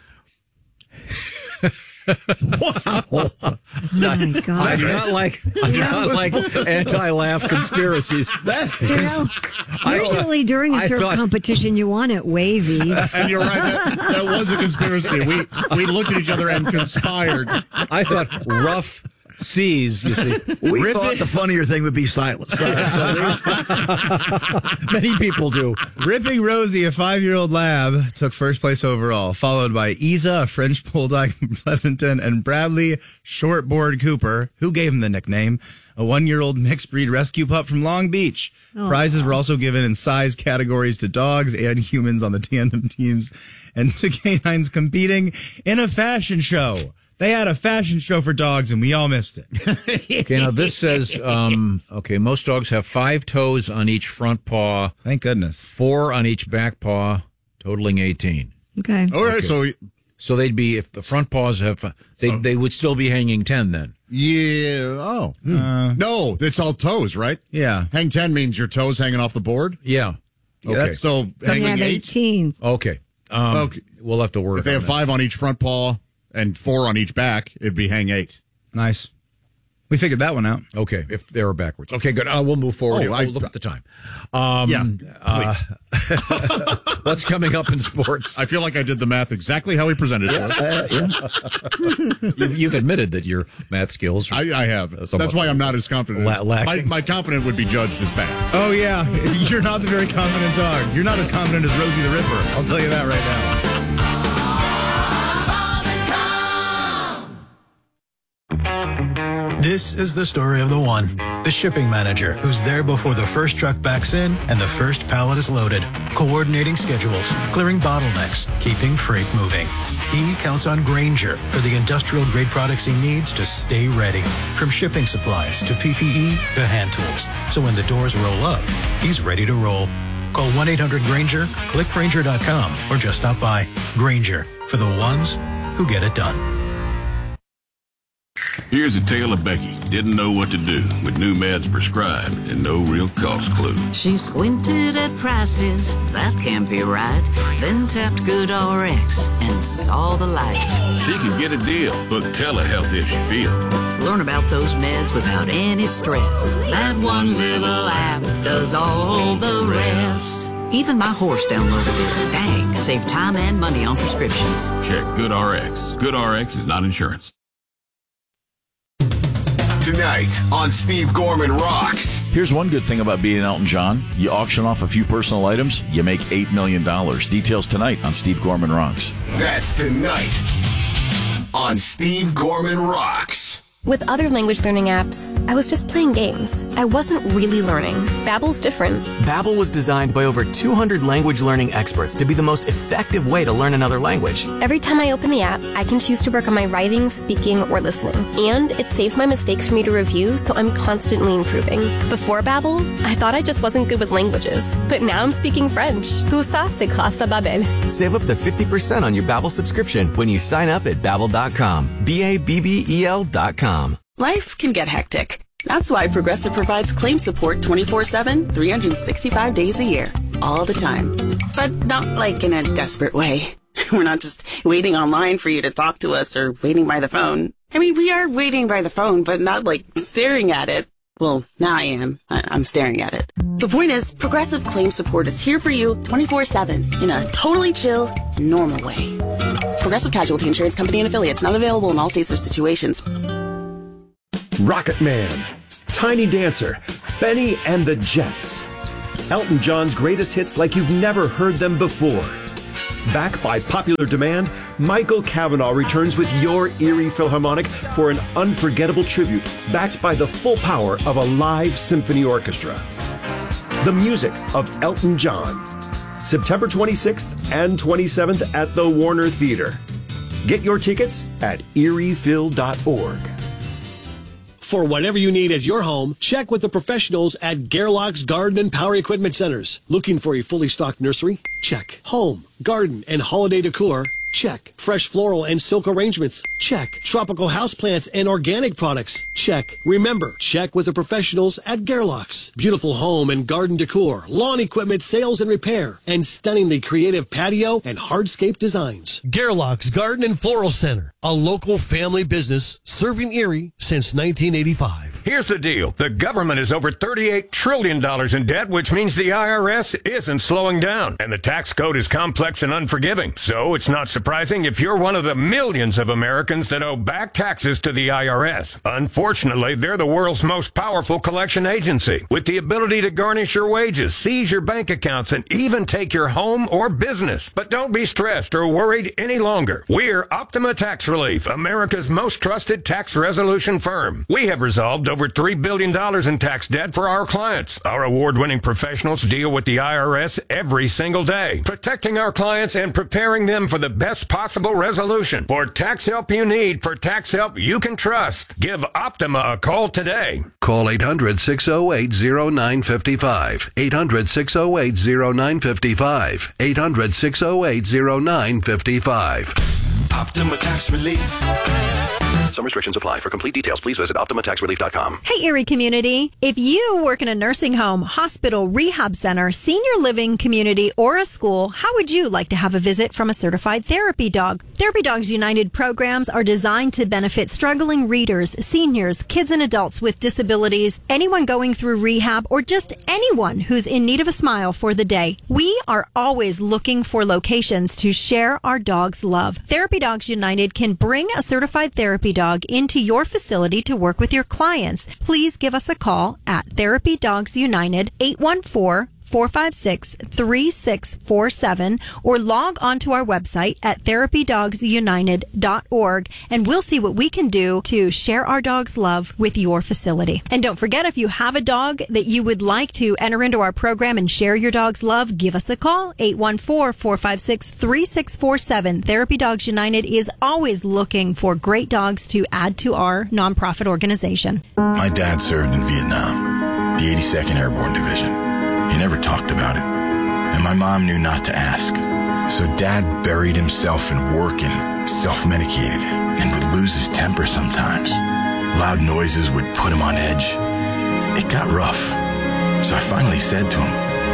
Oh my God. I do not like. I do not like anti-laugh conspiracies. You know, usually during a I surf thought- competition, you want it wavy. And you're right. That, that was a conspiracy. We we looked at each other and conspired. I thought rough seas. You see, We Rip thought it- the funnier thing would be silence. Many people do. Ripping Rosie, a five-year-old lab, took first place overall, followed by Isa, a French bulldog from Pleasanton, and Bradley Shortboard Cooper, who gave him the nickname, a one-year-old mixed breed rescue pup from Long Beach. Oh. Prizes were also given in size categories to dogs and humans on the tandem teams, and to canines competing in a fashion show. They had a fashion show for dogs, and we all missed it. Okay, now this says, um, okay, most dogs have five toes on each front paw, Thank goodness. four on each back paw, totaling eighteen. Okay. All right, Okay. so So they'd be, if the front paws have, they Oh. they would still be hanging ten then. yeah. Oh no, it's all toes, right? Yeah. Hang ten means your toes hanging off the board. Yeah. Yeah, Okay. that's- so They hanging have eight. eighteen. Okay. Um, Okay. We'll have to work If they on have that. five on each front paw and four on each back, it'd be hang eight. Nice. We figured that one out. Okay, if they were backwards. Okay, good. Uh, we'll move forward. Oh, here. I- Oh, look at the time. Um, Yeah, uh, what's coming up in sports? I feel like I did the math exactly how he presented it. You've, you've admitted that your math skills. Are, I, I have. somewhat That's why I'm not as confident. la- as- lacking. my, my confidence would be judged as bad. Oh, yeah. You're not the very confident dog. You're not as confident as Rosie the Ripper. I'll tell you that right now. This is the story of the one, the shipping manager, who's there before the first truck backs in and the first pallet is loaded, coordinating schedules, clearing bottlenecks, keeping freight moving. He counts on Grainger for the industrial grade products he needs to stay ready, from shipping supplies to P P E to hand tools. So when the doors roll up, he's ready to roll. Call one eight hundred Grainger, click Grainger dot com, or just stop by. Grainger, for the ones who get it done. Here's a tale of Becky. Didn't know what to do with new meds prescribed and no real cost clue. She squinted at prices, that can't be right. Then tapped GoodRx and saw the light. She can get a deal. Book telehealth if she feel. Learn about those meds without any stress. That one little app does all the rest. Even my horse downloaded it. Dang, save time and money on prescriptions. Check GoodRx. GoodRx is not insurance. Tonight on Steve Gorman Rocks. Here's one good thing about being Elton John. You auction off a few personal items, you make eight million dollars. Details tonight on Steve Gorman Rocks. That's tonight on Steve Gorman Rocks. With other language learning apps, I was just playing games. I wasn't really learning. Babbel's different. Babbel was designed by over two hundred language learning experts to be the most effective way to learn another language. Every time I open the app, I can choose to work on my writing, speaking, or listening. And it saves my mistakes for me to review, so I'm constantly improving. Before Babbel, I thought I just wasn't good with languages. But now I'm speaking French. Tout ça, c'est grâce à Babbel. Save up to fifty percent on your Babbel subscription when you sign up at babbel dot com. B A B B E L dot com. Life can get hectic. That's why Progressive provides claim support twenty-four seven, three hundred sixty-five days a year, all the time. But not like in a desperate way. We're not just waiting online for you to talk to us or waiting by the phone. I mean, we are waiting by the phone, but not like staring at it. Well, now I am. I- I'm staring at it. The point is, Progressive Claim Support is here for you twenty-four seven in a totally chill, normal way. Progressive Casualty Insurance Company and Affiliates, not available in all states or situations. Rocket Man, Tiny Dancer, Benny and the Jets. Elton John's greatest hits like you've never heard them before. Back by popular demand, Michael Cavanaugh returns with your Erie Philharmonic for an unforgettable tribute, backed by the full power of a live symphony orchestra. The music of Elton John. September twenty-sixth and twenty-seventh at the Warner Theater. Get your tickets at erie phil dot org. For whatever you need at your home, check with the professionals at Gerlach's Garden and Power Equipment Centers. Looking for a fully stocked nursery? Check. Home, garden, and holiday decor? Check. Fresh floral and silk arrangements? Check. Tropical houseplants and organic products? Check. Remember, check with the professionals at Gerlach's. Beautiful home and garden decor, lawn equipment sales and repair, and stunningly creative patio and hardscape designs. Gerlach's Garden and Floral Center, a local family business serving Erie since nineteen eighty-five. Here's the deal. The government is over thirty-eight trillion dollars in debt, which means the I R S isn't slowing down. And the tax code is complex and unforgiving. So it's not surprising if you're one of the millions of Americans that owe back taxes to the I R S. Unfortunately, they're the world's most powerful collection agency, with the ability to garnish your wages, seize your bank accounts, and even take your home or business. But don't be stressed or worried any longer. We're Optima Tax Relief, America's most trusted tax resolution firm. We have resolved over three billion dollars in tax debt for our clients. Our award-winning professionals deal with the I R S every single day, protecting our clients and preparing them for the best possible resolution. For tax help you need, for tax help you can trust, give Optima a call today. Call eight hundred, six oh eight, oh nine five five. eight hundred, six oh eight, oh nine five five. eight hundred, six oh eight, oh nine five five. Optima Tax Relief. Some restrictions apply. For complete details, please visit optima tax relief dot com. Hey, Erie community. If you work in a nursing home, hospital, rehab center, senior living community, or a school, how would you like to have a visit from a certified therapy dog? Therapy Dogs United programs are designed to benefit struggling readers, seniors, kids and adults with disabilities, anyone going through rehab, or just anyone who's in need of a smile for the day. We are always looking for locations to share our dogs' love. Therapy Dogs United can bring a certified therapy dog into your facility to work with your clients. Please give us a call at Therapy Dogs United, eight one four, four five six, three six four seven, or log on to our website at therapy dogs united dot org, and we'll see what we can do to share our dog's love with your facility. And don't forget, if you have a dog that you would like to enter into our program and share your dog's love, give us a call, eight one four, four five six, three six four seven. Therapy Dogs United is always looking for great dogs to add to our nonprofit organization. My dad served in Vietnam, the eighty-second Airborne Division. He never talked about it, and my mom knew not to ask. So Dad buried himself in work and self-medicated, and would lose his temper sometimes. Loud noises would put him on edge. It got rough, so I finally said to him,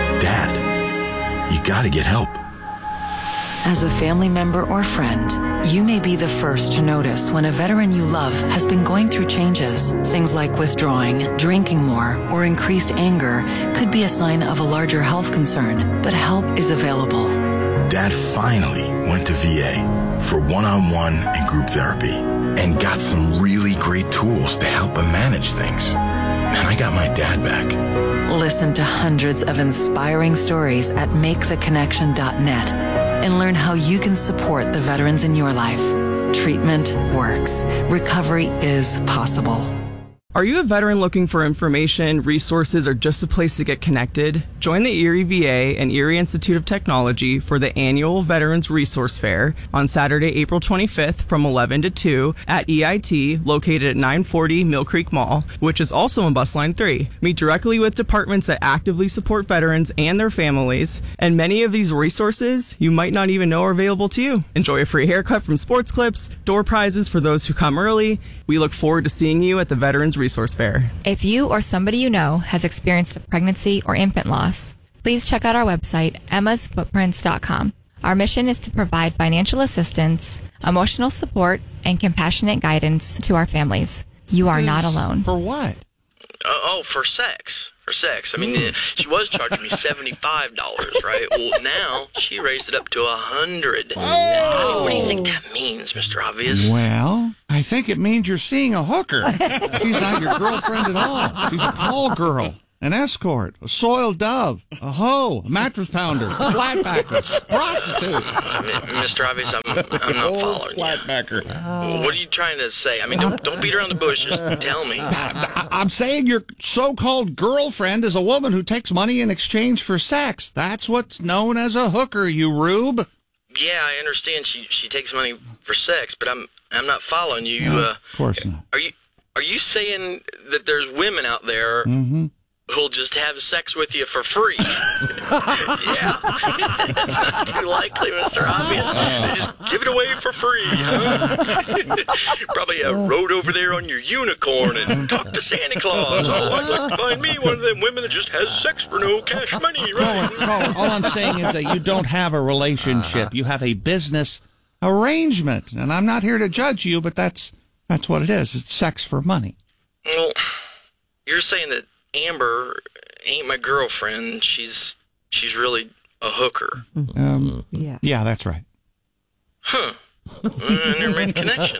Dad, you gotta get help. As a family member or friend, you may be the first to notice when a veteran you love has been going through changes. Things like withdrawing, drinking more, or increased anger could be a sign of a larger health concern, but help is available. Dad finally went to V A for one-on-one and group therapy and got some really great tools to help him manage things. And I got my dad back. Listen to hundreds of inspiring stories at make the connection dot net and learn how you can support the veterans in your life. Treatment works. Recovery is possible. Are you a veteran looking for information, resources, or just a place to get connected? Join the Erie V A and Erie Institute of Technology for the annual Veterans Resource Fair on Saturday, April twenty-fifth from eleven to two at E I T, located at nine forty Mill Creek Mall, which is also on Bus Line three. Meet directly with departments that actively support veterans and their families, and many of these resources you might not even know are available to you. Enjoy a free haircut from Sports Clips, door prizes for those who come early. We look forward to seeing you at the Veterans Resource Fair. If you or somebody you know has experienced a pregnancy or infant loss, please check out our website, emmas footprints dot com. Our mission is to provide financial assistance, emotional support, and compassionate guidance to our families. You are not alone. For what? Uh, oh, for sex. For sex. I mean, mm. she was charging me seventy-five dollars, right? Well, now she raised it up to one hundred dollars. Oh. What do you think that means, Mister Obvious? Well, I think it means you're seeing a hooker. She's not your girlfriend at all. She's a call girl, an escort, a soiled dove, a hoe, a mattress pounder, a flatbacker, prostitute. Mister Obvious, I'm, I'm not following you. Flatbacker. Oh. What are you trying to say? I mean, don't, don't beat around the bush. Just tell me. I, I'm saying your so-called girlfriend is a woman who takes money in exchange for sex. That's what's known as a hooker, you rube. Yeah, I understand she she takes money for sex, but I'm I'm not following you. No, uh, of course not. Are you are you saying that there's women out there Mm-hmm. who'll just have sex with you for free? Yeah, it's not too likely, Mister Obvious. They just give it away for free. Huh? Probably uh, rode over there on your unicorn and talked to Santa Claus. Oh, I'd like to find me one of them women that just has sex for no cash money, right? Caller, caller, all I'm saying is that you don't have a relationship. You have a business arrangement, and I'm not here to judge you, but that's that's what it is. It's sex for money. Well, you're saying that Amber ain't my girlfriend. She's she's really a hooker. Um, yeah. Yeah, that's right. Huh. I never made the connection.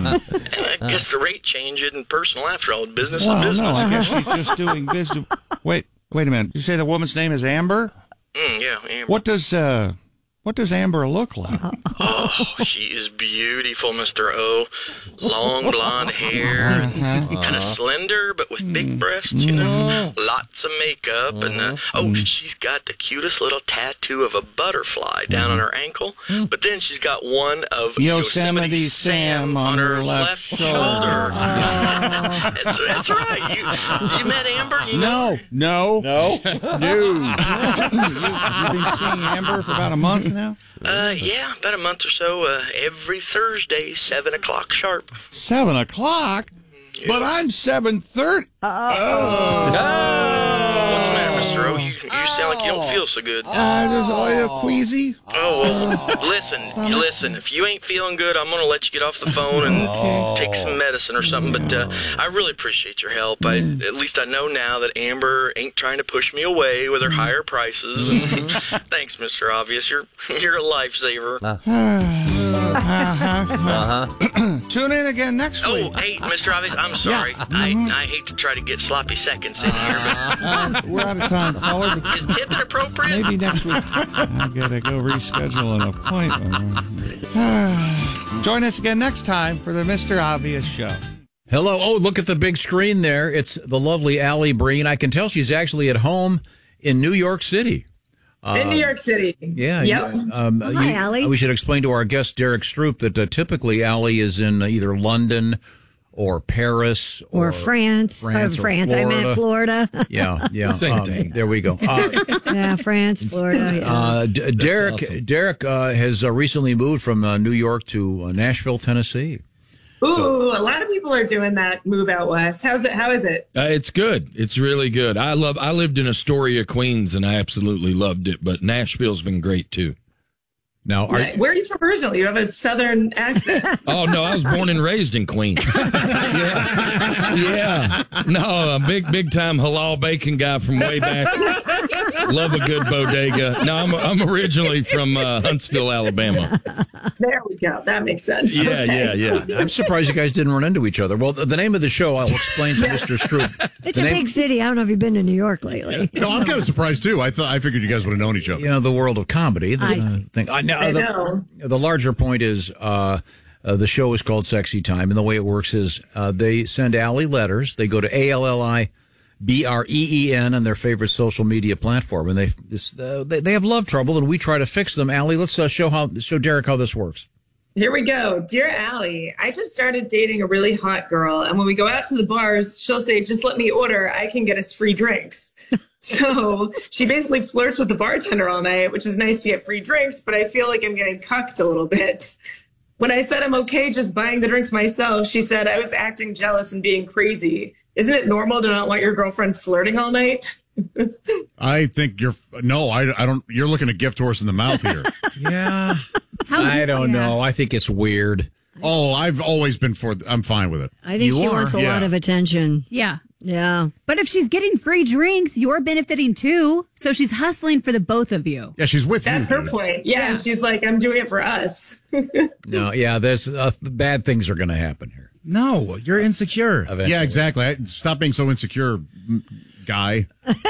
I guess the rate change isn't personal after all. Business well, is business. no, I guess she's just doing business. Wait, wait a minute. You say the woman's name is Amber? Mm, yeah, Amber. What does uh, what does Amber look like? Oh, she is beautiful, Mister O. Long blonde hair, uh-huh. kind of slender, but with big breasts, you know. Lots of makeup, and uh, oh, she's got the cutest little tattoo of a butterfly down on her ankle. But then she's got one of Yosemite, Yosemite Sam, Sam on on her her left, left shoulder. shoulder. that's, that's right. You, you met Amber? You know No, no, her? no, no. you, you've been seeing Amber for about a month now? Uh, yeah, about a month or so. Uh, every Thursday, seven o'clock sharp. Seven o'clock? Yeah. But I'm seven thirty. Oh. What's the matter, Mister O? You, you sound like you don't feel so good. I just are you queasy? Oh, well, listen, you listen. If you ain't feeling good, I'm going to let you get off the phone and okay. take some medicine or something. But uh, I really appreciate your help. I, at least I know now that Amber ain't trying to push me away with her higher prices. And thanks, Mister Obvious. You're, you're a lifesaver. uh-huh. Tune in again next oh, week. Oh, hey, Mister Obvious, I'm sorry. Yeah. Mm-hmm. I, I hate to try to get sloppy seconds in here, but uh, we're out of time, caller. Is tipping appropriate? Maybe next week. I gotta go reschedule an appointment. Join us again next time for the Mister Obvious Show. Hello. Oh, look at the big screen there. It's the lovely Allie Breen. I can tell she's actually at home in New York City. Uh, in New York City. Yeah. Yep. You, um, Hi, you, Allie. We should explain to our guest, Derek Stroop, that uh, typically Allie is in uh, either London or Paris or, or France. France, or France. Or I meant Florida. Yeah, yeah. Same um, thing. There we go. Uh, yeah, France, Florida. Yeah. Uh, D- Derek awesome. Derek uh, has uh, recently moved from uh, New York to uh, Nashville, Tennessee. Ooh, So- a lot of people are doing that move out west. How's it? How is it? Uh, it's good. It's really good. I love. I lived in Astoria, Queens, and I absolutely loved it. But Nashville's been great too. Now, are, where are you from originally? You have a southern accent. Oh no, I was born and raised in Queens. yeah, yeah. No, a big, big time halal bacon guy from way back. Love a good bodega. No, I'm I'm originally from uh, Huntsville, Alabama. There we go. That makes sense. Yeah, okay. yeah, yeah. I'm surprised you guys didn't run into each other. Well, the, the name of the show I'll explain to Mister Stroop. It's the a name, big city. I don't know if you've been to New York lately. No, I'm kind of surprised too. I thought I figured you guys would have known each other. You know, the world of comedy. The, I uh, see. thing. I, now, I the, know. the larger point is uh, uh, the show is called Sexy Time, and the way it works is uh, they send Allie letters. They go to A L L I B R E E N on their favorite social media platform, and they this, uh, they, they have love trouble, and we try to fix them. Allie, let's uh, show how show Derek how this works. Here we go. Dear Allie, I just started dating a really hot girl, and when we go out to the bars, she'll say, just let me order. I can get us free drinks. So she basically flirts with the bartender all night, which is nice to get free drinks, but I feel like I'm getting cucked a little bit. When I said I'm okay just buying the drinks myself, she said I was acting jealous and being crazy. Isn't it normal to not want your girlfriend flirting all night? I think you're no, I, I don't. You're looking a gift horse in the mouth here. Yeah, How- I don't yeah. know. I think it's weird. Oh, I've always been for. I'm fine with it. I think You she are? wants a Yeah. lot of attention. Yeah. Yeah. But if she's getting free drinks, you're benefiting too. So she's hustling for the both of you. Yeah, she's with That's you. her point. Yeah, she's like, I'm doing it for us. No, yeah, there's uh, bad things are going to happen here. No, you're insecure. Eventually. Yeah, exactly. I- Stop being so insecure, m- guy.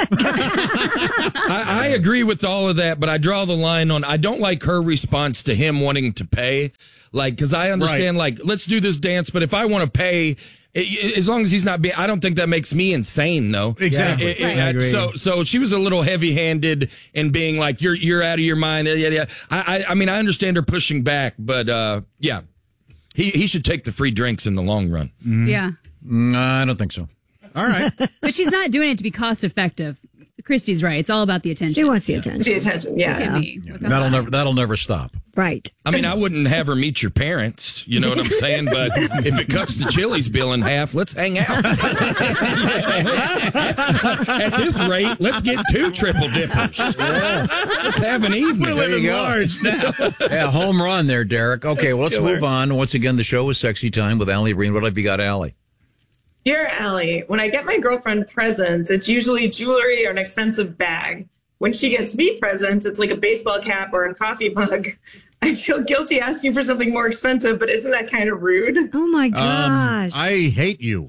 I, I agree with all of that, but I draw the line on I don't like her response to him wanting to pay. Like, because I understand, like, let's do this dance, but if I want to pay, it, as long as he's not being, I don't think that makes me insane, though. Exactly. It- it- Right. I agree. So, so she was a little heavy-handed in being like, "You're you're out of your mind." Yeah, yeah. I, I, I mean, I understand her pushing back, but uh, yeah, he he should take the free drinks in the long run. Yeah. No, I don't think so. All right. But she's not doing it to be cost effective. Christy's right. It's all about the attention. She wants the attention. The attention, yeah. Look at me. With the That'll high. never that'll never stop. Right. I mean, I wouldn't have her meet your parents. You know what I'm saying? But if it cuts the Chili's bill in half, let's hang out. At this rate, let's get two triple dippers. Let's have an evening. There you go. Yeah, home run there, Derek. Okay, well, let's move on. Once again, the show is Sexy Time with Allie Breen. What have you got, Allie? Dear Allie, when I get my girlfriend presents, it's usually jewelry or an expensive bag. When she gets me presents, it's like a baseball cap or a coffee mug. I feel guilty asking for something more expensive, but isn't that kind of rude? Oh my Um, gosh. I hate you.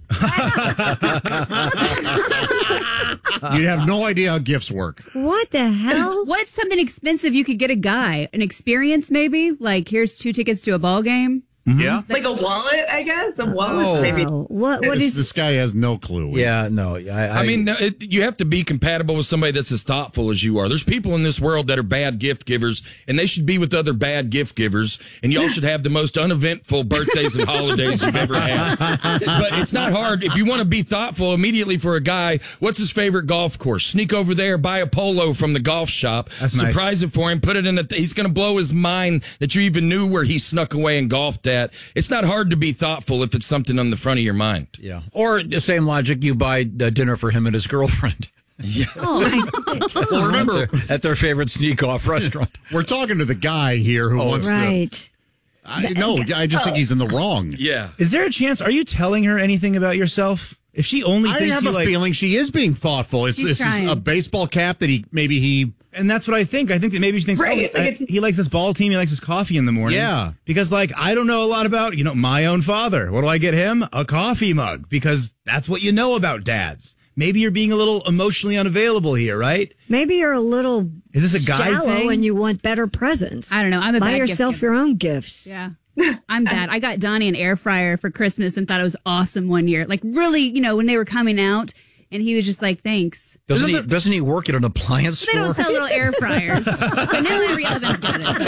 You have no idea how gifts work. What the hell? What's something expensive you could get a guy? An experience, maybe? Like, here's two tickets to a ball game? Yeah. Like a wallet, I guess. A wallet's Oh. maybe. What? What this, is? this guy has no clue. Yeah, no. I, I, I mean, no, it, you have to be compatible with somebody that's as thoughtful as you are. There's people in this world that are bad gift givers, and they should be with other bad gift givers, and y'all should have the most uneventful birthdays and holidays you've ever had. But it's not hard. If you want to be thoughtful immediately for a guy, what's his favorite golf course? Sneak over there, buy a polo from the golf shop, That's nice. surprise it for him, put it in a, th- he's going to blow his mind that you even knew where he snuck away and golfed at. It's not hard to be thoughtful if it's something on the front of your mind. yeah. Or the same logic, you buy uh, dinner for him and his girlfriend. Yeah. Oh, I, Well, remember, at, their, at their favorite sneak-off restaurant. we're talking to the guy here who wants right. to. I, no, I just think he's in the wrong. Yeah. Is there a chance? Are you telling her anything about yourself? If she only I thinks have you a like, feeling she is being thoughtful. It's She's it's trying. a baseball cap that he maybe he. and that's what I think. I think that maybe she thinks, Right, oh, like I- it's- he likes this ball team. He likes his coffee in the morning. Yeah. Because, like, I don't know a lot about, you know, my own father. What do I get him? A coffee mug. Because that's what you know about dads. Maybe you're being a little emotionally unavailable here, right? Maybe you're a little Is this a guy shallow thing? and you want better presents. I don't know. I'm a Buy bad gift yourself giver. your own gifts. Yeah. I'm bad. I got Donnie an air fryer for Christmas and thought it was awesome one year. Like, really, you know, when they were coming out, and he was just like, thanks. Doesn't he, doesn't he work at an appliance They store? don't sell little air fryers. But now every oven's got it.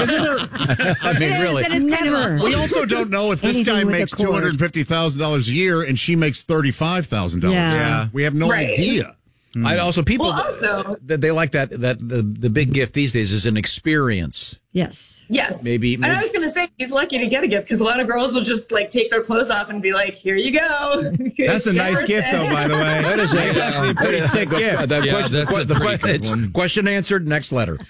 I mean, It is, really. and it's kind of Never. awful. We also don't know if this Anything guy with a makes cord. two hundred fifty thousand dollars a year and she makes thirty-five thousand dollars. Yeah. Yeah. We have no Right. idea. I also people Well, also- that they like that that the, the big gift these days is an experience. Yes. Yes. Maybe- And I maybe- was going to say, he's lucky to get a gift because a lot of girls will just like take their clothes off and be like, here you go. That's a nice gift, though, by the way. That is a, That's actually a pretty sick gift. The Yeah, question, that's a the pretty question, good it's one. question answered. Next letter.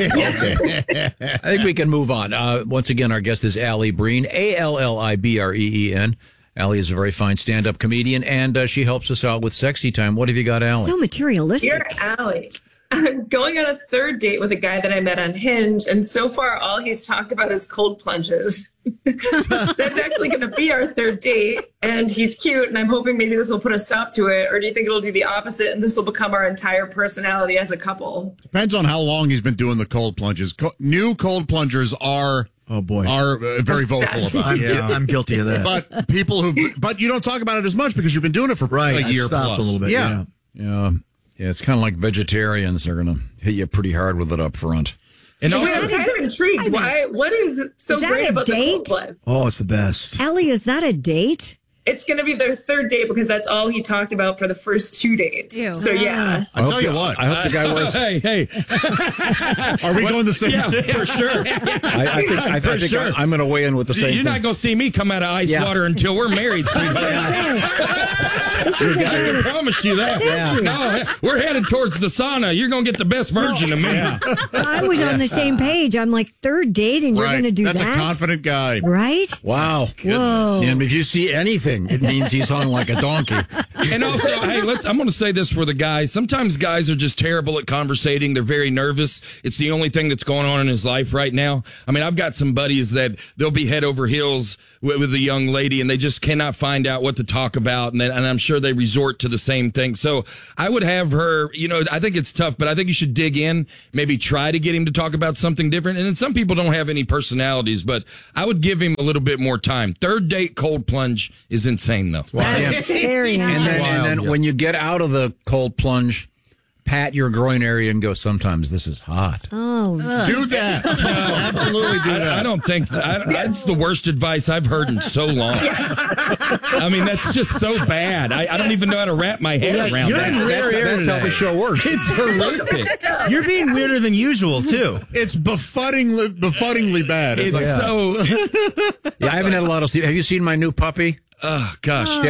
Okay. I think we can move on. Uh, once again, our guest is Allie Breen, A L L I B R E E N. Allie is a very fine stand-up comedian, and uh, she helps us out with Sexy Time. What have you got, Allie? So materialistic. Dear Allie, I'm going on a third date with a guy that I met on Hinge, and so far all he's talked about is cold plunges. That's actually going to be our third date, and he's cute, and I'm hoping maybe this will put a stop to it, or do you think it'll do the opposite, and this will become our entire personality as a couple? Depends on how long he's been doing the cold plunges. Co- new cold plungers are Oh, boy. are uh, very vocal about I'm, it. yeah. I'm guilty of that. But people who, but you don't talk about it as much because you've been doing it for right. a I've year stopped plus. a little bit. Yeah. Yeah. Yeah, yeah. It's kind of like vegetarians; they're going to hit you pretty hard with it up front. And So also, wait, I'm kind of intrigued. I mean, Why? What is so is that great a about the date? cold plunge? oh, it's the best. Ellie, is that a date? It's going to be their third date because that's all he talked about for the first two dates. Ew. So, yeah. I'll tell you what. I hope the guy wears. Hey, hey. Are we going the same? Yeah, for sure. I, I think, I, For I think sure. I'm going to weigh in with the same You're thing. not going to see me come out of ice Yeah. water until we're married, sweetheart. This is a I kind of- promise you that. Yeah. No, we're headed towards the sauna. You're going to get the best version of me. I was on the same page. I'm like, third date, and you're Right. going to do That's that? a confident guy. Right? Wow. Whoa. And if you see anything, it means he's hung like a donkey. And also, hey, let's. I'm going to say this for the guys. Sometimes guys are just terrible at conversating. They're very nervous. It's the only thing that's going on in his life right now. I mean, I've got some buddies that they'll be head over heels with, with a young lady, and they just cannot find out what to talk about. And, then, and I'm sure they resort to the same thing. So I would have her. You know, I think it's tough, but I think you should dig in. Maybe try to get him to talk about something different. And then some people don't have any personalities, but I would give him a little bit more time. Third date cold plunge is insane, though. That's very nice. And then, Wild, and then yeah. when you get out of the cold plunge, pat your groin area and go, sometimes this is hot. Oh, Do that. Absolutely do I, that. I don't think I, that's the worst advice I've heard in so long. I mean, that's just so bad. I, I don't even know how to wrap my head around you're that. in That's, rare air that's how today. the show works. It's horrific. You're being weirder than usual, too. It's befuddingly, befuddingly bad. It's like, so. Yeah, I haven't had a lot of sleep. Have you seen my new puppy? Oh gosh.